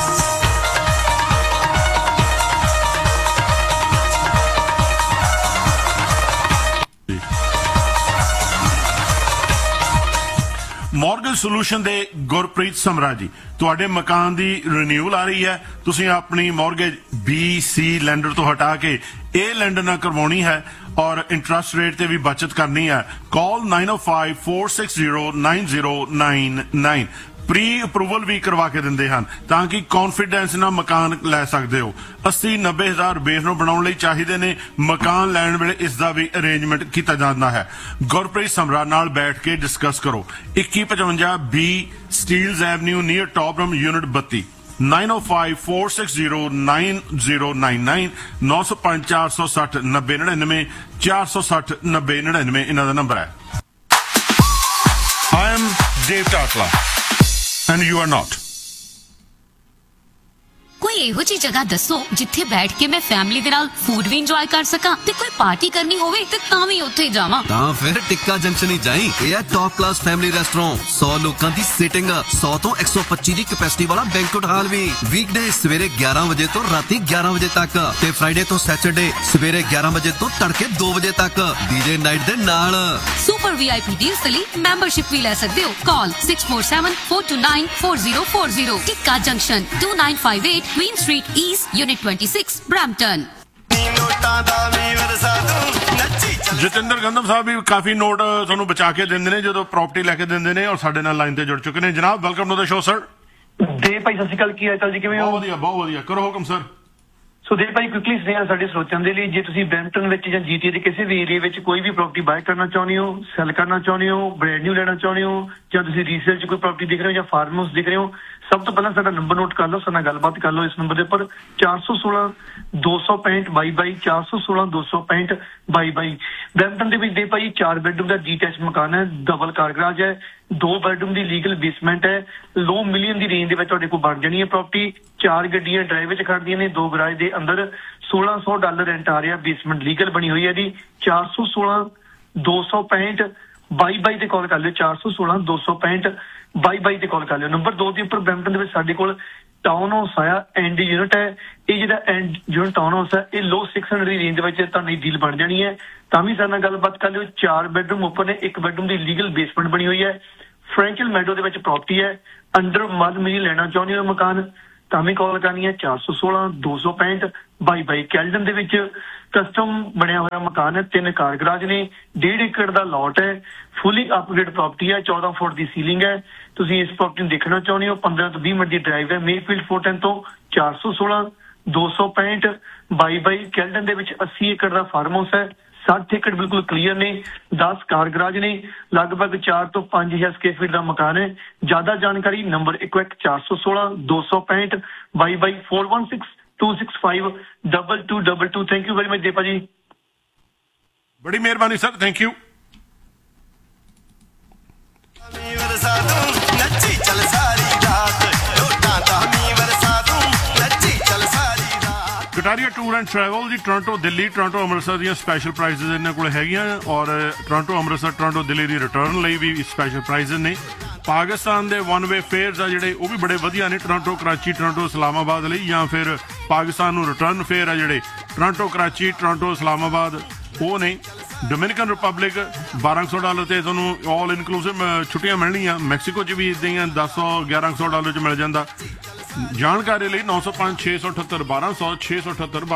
ਮੌਰਗੇਜ ਸੋਲੂਸ਼ਨ ਦੇ ਗੁਰਪ੍ਰੀਤ ਸਮਰਾ ਜੀ, ਤੁਹਾਡੇ ਮਕਾਨ ਦੀ ਰੀਨਿਊਅਲ ਆ ਰਹੀ ਹੈ, ਤੁਸੀਂ ਆਪਣੀ ਮੌਰਗੇਜ ਬੀ ਸੀ ਲੈਂਡਰ ਤੋਂ ਹਟਾ ਕੇ ਇਹ ਲੈਂਡਰ ਨਾਲ ਕਰਵਾਉਣੀ ਹੈ ਔਰ ਇੰਟਰਸਟ ਰੇਟ ਤੇ ਵੀ ਬਚਤ ਕਰਨੀ ਹੈ। ਕਾਲ ਨਾਈਨ ਓ five four six zero nine zero nine nine. Pre approval ਵੀ ਕਰਵਾ ਕੇ ਦਿੰਦੇ ਹਨ ਤਾਂ ਕਿ ਕੌਨਫੀਡੈਂਸ ਨਾਲ ਮਕਾਨ ਲੈ ਸਕਦੇ ਹੋ। ਅੱਸੀ ਨੱਬੇ ਹਜ਼ਾਰ ਬੇਸ ਨੂੰ ਬਣਾਉਣ ਲਈ ਚਾਹੀਦੇ ਨੇ। ਮਕਾਨ ਲੈਣ ਵੇਲੇ ਇਸ ਦਾ ਵੀ ਅਰੇਂਜਮੈਂਟ ਕੀਤਾ ਜਾਂਦਾ ਹੈ। ਗੁਰਪ੍ਰੀਤ ਸਮਰਾ ਨਾਲ ਬੈਠ ਕੇ ਡਿਸਕਸ ਕਰੋ। ਇੱਕੀ ਪਚਵੰਜਾ ਬੀ ਸਟੀਲਜ਼ ਐਵਨਿਊ ਨੀਅਰ ਟੌਪਰਮ ਯੂਨਿਟ ਬੱਤੀ ਨਾਈਨ ਓ five four six zero nine zero nine nine ਨੌ ਸੌ ਪੰਜ ਚਾਰ ਸੌ ਸੱਠ ਨੱਬੇ ਨੜਿਨਵੇਂ ਚਾਰ ਸੌ ਸੱਠ ਨੱਬੇ ਨੜਿਨਵੇਂ ਇਹਨਾਂ ਦਾ ਨੰਬਰ ਹੈ। I am Dave Tatla and you are not. कोई ਕੋਈ ਇਹੋ ਜਿਹੀ ਜਗ੍ਹਾ ਦੱਸੋ ਜਿੱਥੇ ਬੈਠ ਕੇ ਮੈਂ ਫੈਮਿਲੀ ਦੇ ਨਾਲ ਫੂਡ ਵੀ ਇੰਜੋਏ ਕਰ ਸਕਾਂ ਤੇ ਕੋਈ ਪਾਰਟੀ ਕਰਨੀ ਹੋਵੇ ਤੇ ਤਾਂ ਵੀ ਉੱਥੇ ਹੀ ਜਾਵਾਂ। ਤਾਂ ਫਿਰ ਟਿੱਕਾ ਜੰਕਸ਼ਨ ਹੀ ਜਾਈਂ। ਇਹ ਹੈ ਟੌਪ ਕਲਾਸ ਫੈਮਿਲੀ ਰੈਸਟੋਰੈਂਟ, ਸੌ ਲੋਕਾਂ ਦੀ ਸੀਟਿੰਗ, ਸੌ ਤੋਂ ਇੱਕ ਸੌ ਪੱਚੀ ਦੀ ਕੈਪੈਸਿਟੀ ਵਾਲਾ ਬੈਂਕੁਏਟ ਹਾਲ ਵੀ। ਵੀਕਡੇ ਸਵੇਰੇ ਗਿਆਰਾਂ ਵਜੇ ਤੋਂ ਰਾਤੀ ਗਿਆਰਾਂ ਵਜੇ ਤੱਕ ਤੇ ਫਰਾਈਡੇ ਤੋਂ ਸੈਟਰਡੇ ਸਵੇਰੇ ਗਿਆਰਾਂ ਵਜੇ ਤੋਂ ਤੜਕੇ ਦੋ ਵਜੇ ਤੱਕ ਡੀਜੇ ਨਾਈਟ ਦੇ ਨਾਲ। ਸੁਪਰ ਵੀਆਈਪੀ ਡੀਲਸ ਲਈ ਮੈਂਬਰਸ਼ਿਪ ਵੀ ਲੈ ਸਕਦੇ ਹੋ। ਕਾਲ six four seven four two nine four zero four zero। ਟਿੱਕਾ junction two nine five eight Queen Street East, Unit twenty-six, Brampton। Jatinder ਗੰਧਮ ਸਾਹਿਬ ਵੀ ਕਾਫੀ ਨੋਟ ਤੁਹਾਨੂੰ ਬਚਾ ਕੇ ਦਿੰਦੇ ਨੇ ਜਦੋਂ ਪ੍ਰਾਪਰਟੀ ਲੈ ਕੇ ਦਿੰਦੇ ਨੇ, ਔਰ ਸਾਡੇ ਨਾਲ ਲਾਈਨ ਤੇ ਜੁੜ ਚੁੱਕੇ ਨੇ। ਜਨਾਬ welcome to the show sir. ਦੇ ਭਾਈ ਸਤਿ ਸ਼੍ਰੀ ਅਕਾਲ, ਕੀ ਹਾਲ ਚਾਲ ਜੀ, ਕਿਵੇਂ ਹੋ? ਬਹੁਤ ਵਧੀਆ ਬਹੁਤ ਵਧੀਆ, ਕਰੋ ਹੁਕਮ ਸਰ। ਸੋ ਦੇ ਭਾਈ ਕੁਇਕਲੀ ਸੁਨੇਹਾ ਸਾਡੇ ਸਰੋਤਿਆਂ ਦੇ ਲਈ, ਜੇ ਤੁਸੀਂ ਬ੍ਰੈਂਪਟਨ ਵਿੱਚ ਜਾਂ ਜੀਟੀ ਦੇ ਕਿਸੇ ਵੀ ਏਰੀਆ ਵਿੱਚ ਕੋਈ ਵੀ ਪ੍ਰਾਪਰਟੀ ਬਾਏ ਕਰਨਾ ਚਾਹੁੰਦੇ ਹੋ, ਸੈਲ ਕਰਨਾ ਚਾਹੁੰਦੇ ਹੋ, ਬ੍ਰੈਂਡ ਨਿਊ ਲੈਣਾ ਚਾਹੁੰਦੇ ਹੋ, ਜਾਂ ਤੁਸੀਂ ਰੀਸੇਲ 'ਚ ਕੋਈ ਪ੍ਰਾਪਰਟੀ ਦੇਖ ਰਹੇ ਹੋ ਜਾਂ ਫਾਰਮ ਹਾਊਸ ਦੇਖ ਰਹੇ ਹੋ, ਸਭ ਤੋਂ ਪਹਿਲਾਂ ਸਾਡਾ ਨੰਬਰ ਨੋਟ ਕਰ ਲਓ, ਸਾਡੇ ਨਾਲ ਗੱਲਬਾਤ ਕਰ ਲਓ ਇਸ ਨੰਬਰ ਦੇ ਉੱਪਰ ਚਾਰ ਸੌ ਸੋਲਾਂ ਦੋ ਸੌ ਪੈਂਹਠ ਬਾਈ ਬਾਈ ਚਾਰ ਸੌ ਸੋਲਾਂ ਦੋ ਸੌ ਪੈਂਹਠ ਬਾਈ ਬਾਈ। ਬ੍ਰੈਂਪਟਨ ਦੇ ਵਿੱਚ ਦੇ ਭਾਈ ਚਾਰ ਬੈਡਰੂਮ ਦਾ ਡੀਟੈਚ ਮਕਾਨ ਹੈ, ਡਬਲ ਕਾਰ ਗਰਾਜ ਹੈ, ਦੋ ਬੈਡਰੂਮ ਦੀ ਲੀਗਲ ਬੇਸਮੈਂਟ ਹੈ, ਲੋ ਮਿਲੀਅਨ ਦੀ ਰੇਂਜ ਦੇ ਵਿੱਚ ਤੁਹਾਡੇ ਕੋਲ ਬਣ ਜਾਣੀ ਹੈ ਪ੍ਰਾਪਰਟੀ। ਚਾਰ ਗੱਡੀਆਂ ਡਰਾਈਵ ਵਿੱਚ ਖੜਦੀਆਂ ਨੇ, ਦੋ ਗਰਾਜ ਦੇ ਅੰਦਰ ਸੋਲਾਂ ਸੌ ਡਾਲਰ ਰੈਂਟ ਆ ਰਿਹਾ, ਬੇਸਮੈਂਟ ਲੀਗਲ ਬਣੀ ਹੋਈ ਹੈ ਜੀ। ਚਾਰ ਸੌ ਸੋਲਾਂ ਦੋ ਸੌ ਪੈਂਹਠ ਬਾਈ ਬਾਈ ਤੇ ਕਾਲ ਕਰ ਲਿਓ, ਚਾਰ ਸੌ ਸੋਲਾਂ ਦੋ ਸੌ ਪੈਂਹਠ ਬਾਈ ਬਾਈ ਤੇ ਕਾਲ ਕਰ ਲਿਓ। ਨੰਬਰ ਦੋ ਦੇ ਉੱਪਰ ਬ੍ਰੈਂਪਟਨ ਦੇ ਵਿੱਚ ਸਾਡੇ ਕੋਲ ਟਾਊਨ ਹਾਊਸ ਆਇਆ, ਐਂਡ ਯੂਨਿਟ ਹੈ। ਇਹ ਜਿਹੜਾ ਐਂਡ ਯੂਨਿਟ ਟਾਊਨ ਹਾਊਸ ਹੈ ਇਹ ਲੋ ਛੇ ਸੌ ਦੀ ਰੇਂਜ ਦੇ ਵਿੱਚ ਤੁਹਾਡੀ ਡੀਲ ਬਣ ਜਾਣੀ ਹੈ। ਤਾਂ ਵੀ ਸਾਡੇ ਨਾਲ ਗੱਲਬਾਤ ਕਰ ਲਿਓ। ਚਾਰ ਬੈਡਰੂਮ ਉੱਪਰ ਨੇ, ਇੱਕ ਬੈਡਰੂਮ ਦੀ ਲੀਗਲ ਬੇਸਮੈਂਟ ਬਣੀ ਹੋਈ ਹੈ। ਫ੍ਰੈਂਕਲ ਮੈਡੋ ਦੇ ਵਿੱਚ ਪ੍ਰਾਪਰਟੀ ਹੈ, ਅੰਡਰ ਮਨ ਮਿਲੀ ਲੈਣਾ ਚਾਹੁੰਦੇ ਹੋ ਮਕਾਨ, ਤਾਂ ਵੀ ਕਾਲ ਕਰਨੀ ਹੈ ਚਾਰ ਸੌ ਸੋਲਾਂ ਦੋ ਸੌ ਪੈਂਹਠ ਬਾਈ ਬਾਈ। ਕੈਲਡਨ ਦੇ ਵਿੱਚ ਕਸਟਮ ਬਣਿਆ ਹੋਇਆ ਮਕਾਨ ਹੈ, ਤਿੰਨ ਕਾਰ ਗਰਾਜ ਨੇ, ਡੇਢ ਏਕੜ ਦਾ ਲਾਟ ਹੈ, ਫੁੱਲੀ ਅਪਗ੍ਰੇਡ ਪ੍ਰਾਪਰਟੀ ਹੈ, ਚੌਦਾਂ ਫੁੱਟ ਦੀ ਸੀਲਿੰਗ ਹੈ। ਤੁਸੀਂ ਇਸ ਪ੍ਰਾਪਰਟੀ ਨੂੰ ਦੇਖਣਾ ਚਾਹੁੰਦੇ ਹੋ, ਪੰਦਰਾਂ ਤੋਂ ਵੀਹ ਮਿੰਟ ਦੀ ਡਰਾਈਵ ਹੈ, ਮੇਫੀਲਡ ਫੋਰਟਨ ਤੋਂ ਚਾਰ ਸੌ ਸੋਲਾਂ ਦੋ ਸੌ ਪੈਂਹਠ ਬਾਈ ਬਾਈ। ਕੈਲਡਨ ਦੇ ਵਿੱਚ ਅੱਸੀ ਏਕੜ ਦਾ ਫਾਰਮ ਹਾਊਸ ਹੈ, ਸੱਠ ਏਕੜ ਬਿਲਕੁਲ ਕਲੀਅਰ ਨੇ, ਦਸ ਕਾਰ ਗਰਾਜ ਨੇ, ਲਗਭਗ ਚਾਰ ਤੋਂ ਪੰਜ ਹਜ਼ਾਰ ਸਕੁਅਰ ਫੀਟ ਦਾ ਮਕਾਨ ਹੈ। ਜ਼ਿਆਦਾ ਜਾਣਕਾਰੀ ਨੰਬਰ ਇੱਕ ਇੱਕ ਚਾਰ ਸੌ ਸੋਲਾਂ ਦੋ ਸੌ ਪੈਂਹਠ ਬਾਈ ਬਾਈ four one six two six five two two two two। Thank you very much Deepa ਜੀ, ਬੜੀ ਮਿਹਰਬਾਨੀ sir, thank you. Kataria tour and travel ਜੀ ਟੋਰਾਂਟੋ ਦਿੱਲੀ, ਟੋਰਾਂਟੋ ਅੰਮ੍ਰਿਤਸਰ ਦੀਆਂ ਸਪੈਸ਼ਲ ਪ੍ਰਾਈਜ਼ਸ ਇਹਨਾਂ ਕੋਲ ਹੈਗੀਆਂ, ਔਰ ਟੋਰਾਂਟੋ ਅੰਮ੍ਰਿਤਸਰ ਟੋਰਾਂਟੋ ਦਿੱਲੀ ਦੀ ਰਿਟਰਨ ਲਈ ਵੀ ਸਪੈਸ਼ਲ ਪ੍ਰਾਈਜ਼ਸ ਨੇ। ਪਾਕਿਸਤਾਨ ਦੇ ਵਨ ਵੇ ਫੇਅਰਸ ਆ ਜਿਹੜੇ ਉਹ ਵੀ ਬੜੇ ਵਧੀਆ ਨੇ, ਟੋਰਾਂਟੋ ਕਰਾਚੀ ਟੋਰਾਂਟੋ ਇਸਲਾਮਾਬਾਦ ਲਈ, ਜਾਂ ਫਿਰ ਪਾਕਿਸਤਾਨ ਨੂੰ ਰਿਟਰਨ ਫੇਅਰ ਆ ਜਿਹੜੇ ਟੋਰਾਂਟੋ ਕਰਾਚੀ ਟੋਰਾਂਟੋ ਇਸਲਾਮਾਬਾਦ ਉਹ ਨੇ। ਡੋਮਿਨਿਕਨ ਰਿਪਬਲਿਕ ਬਾਰਾਂ ਸੌ ਡਾਲਰ ਤੇ ਤੁਹਾਨੂੰ ਆਲ ਇਨਕਲੂਸਿਵ ਛੁੱਟੀਆਂ ਮਿਲਣੀਆਂ। ਮੈਕਸੀਕੋ 'ਚ ਵੀ ਇੱਦਾਂ ਹੀ ਆ, ਦਸ ਸੌ ਗਿਆਰਾਂ ਸੌ ਡਾਲਰ 'ਚ ਮਿਲ ਜਾਂਦਾ। ਜਾਣਕਾਰੀ ਲਈ ਨੌ ਸੌ ਪੰਜ ਛੇ ਸੌ ਅਠੱਤਰ ਬਾਰਾਂ ਸੌ ਛੇ ਸੌ ਅਠੱਤਰ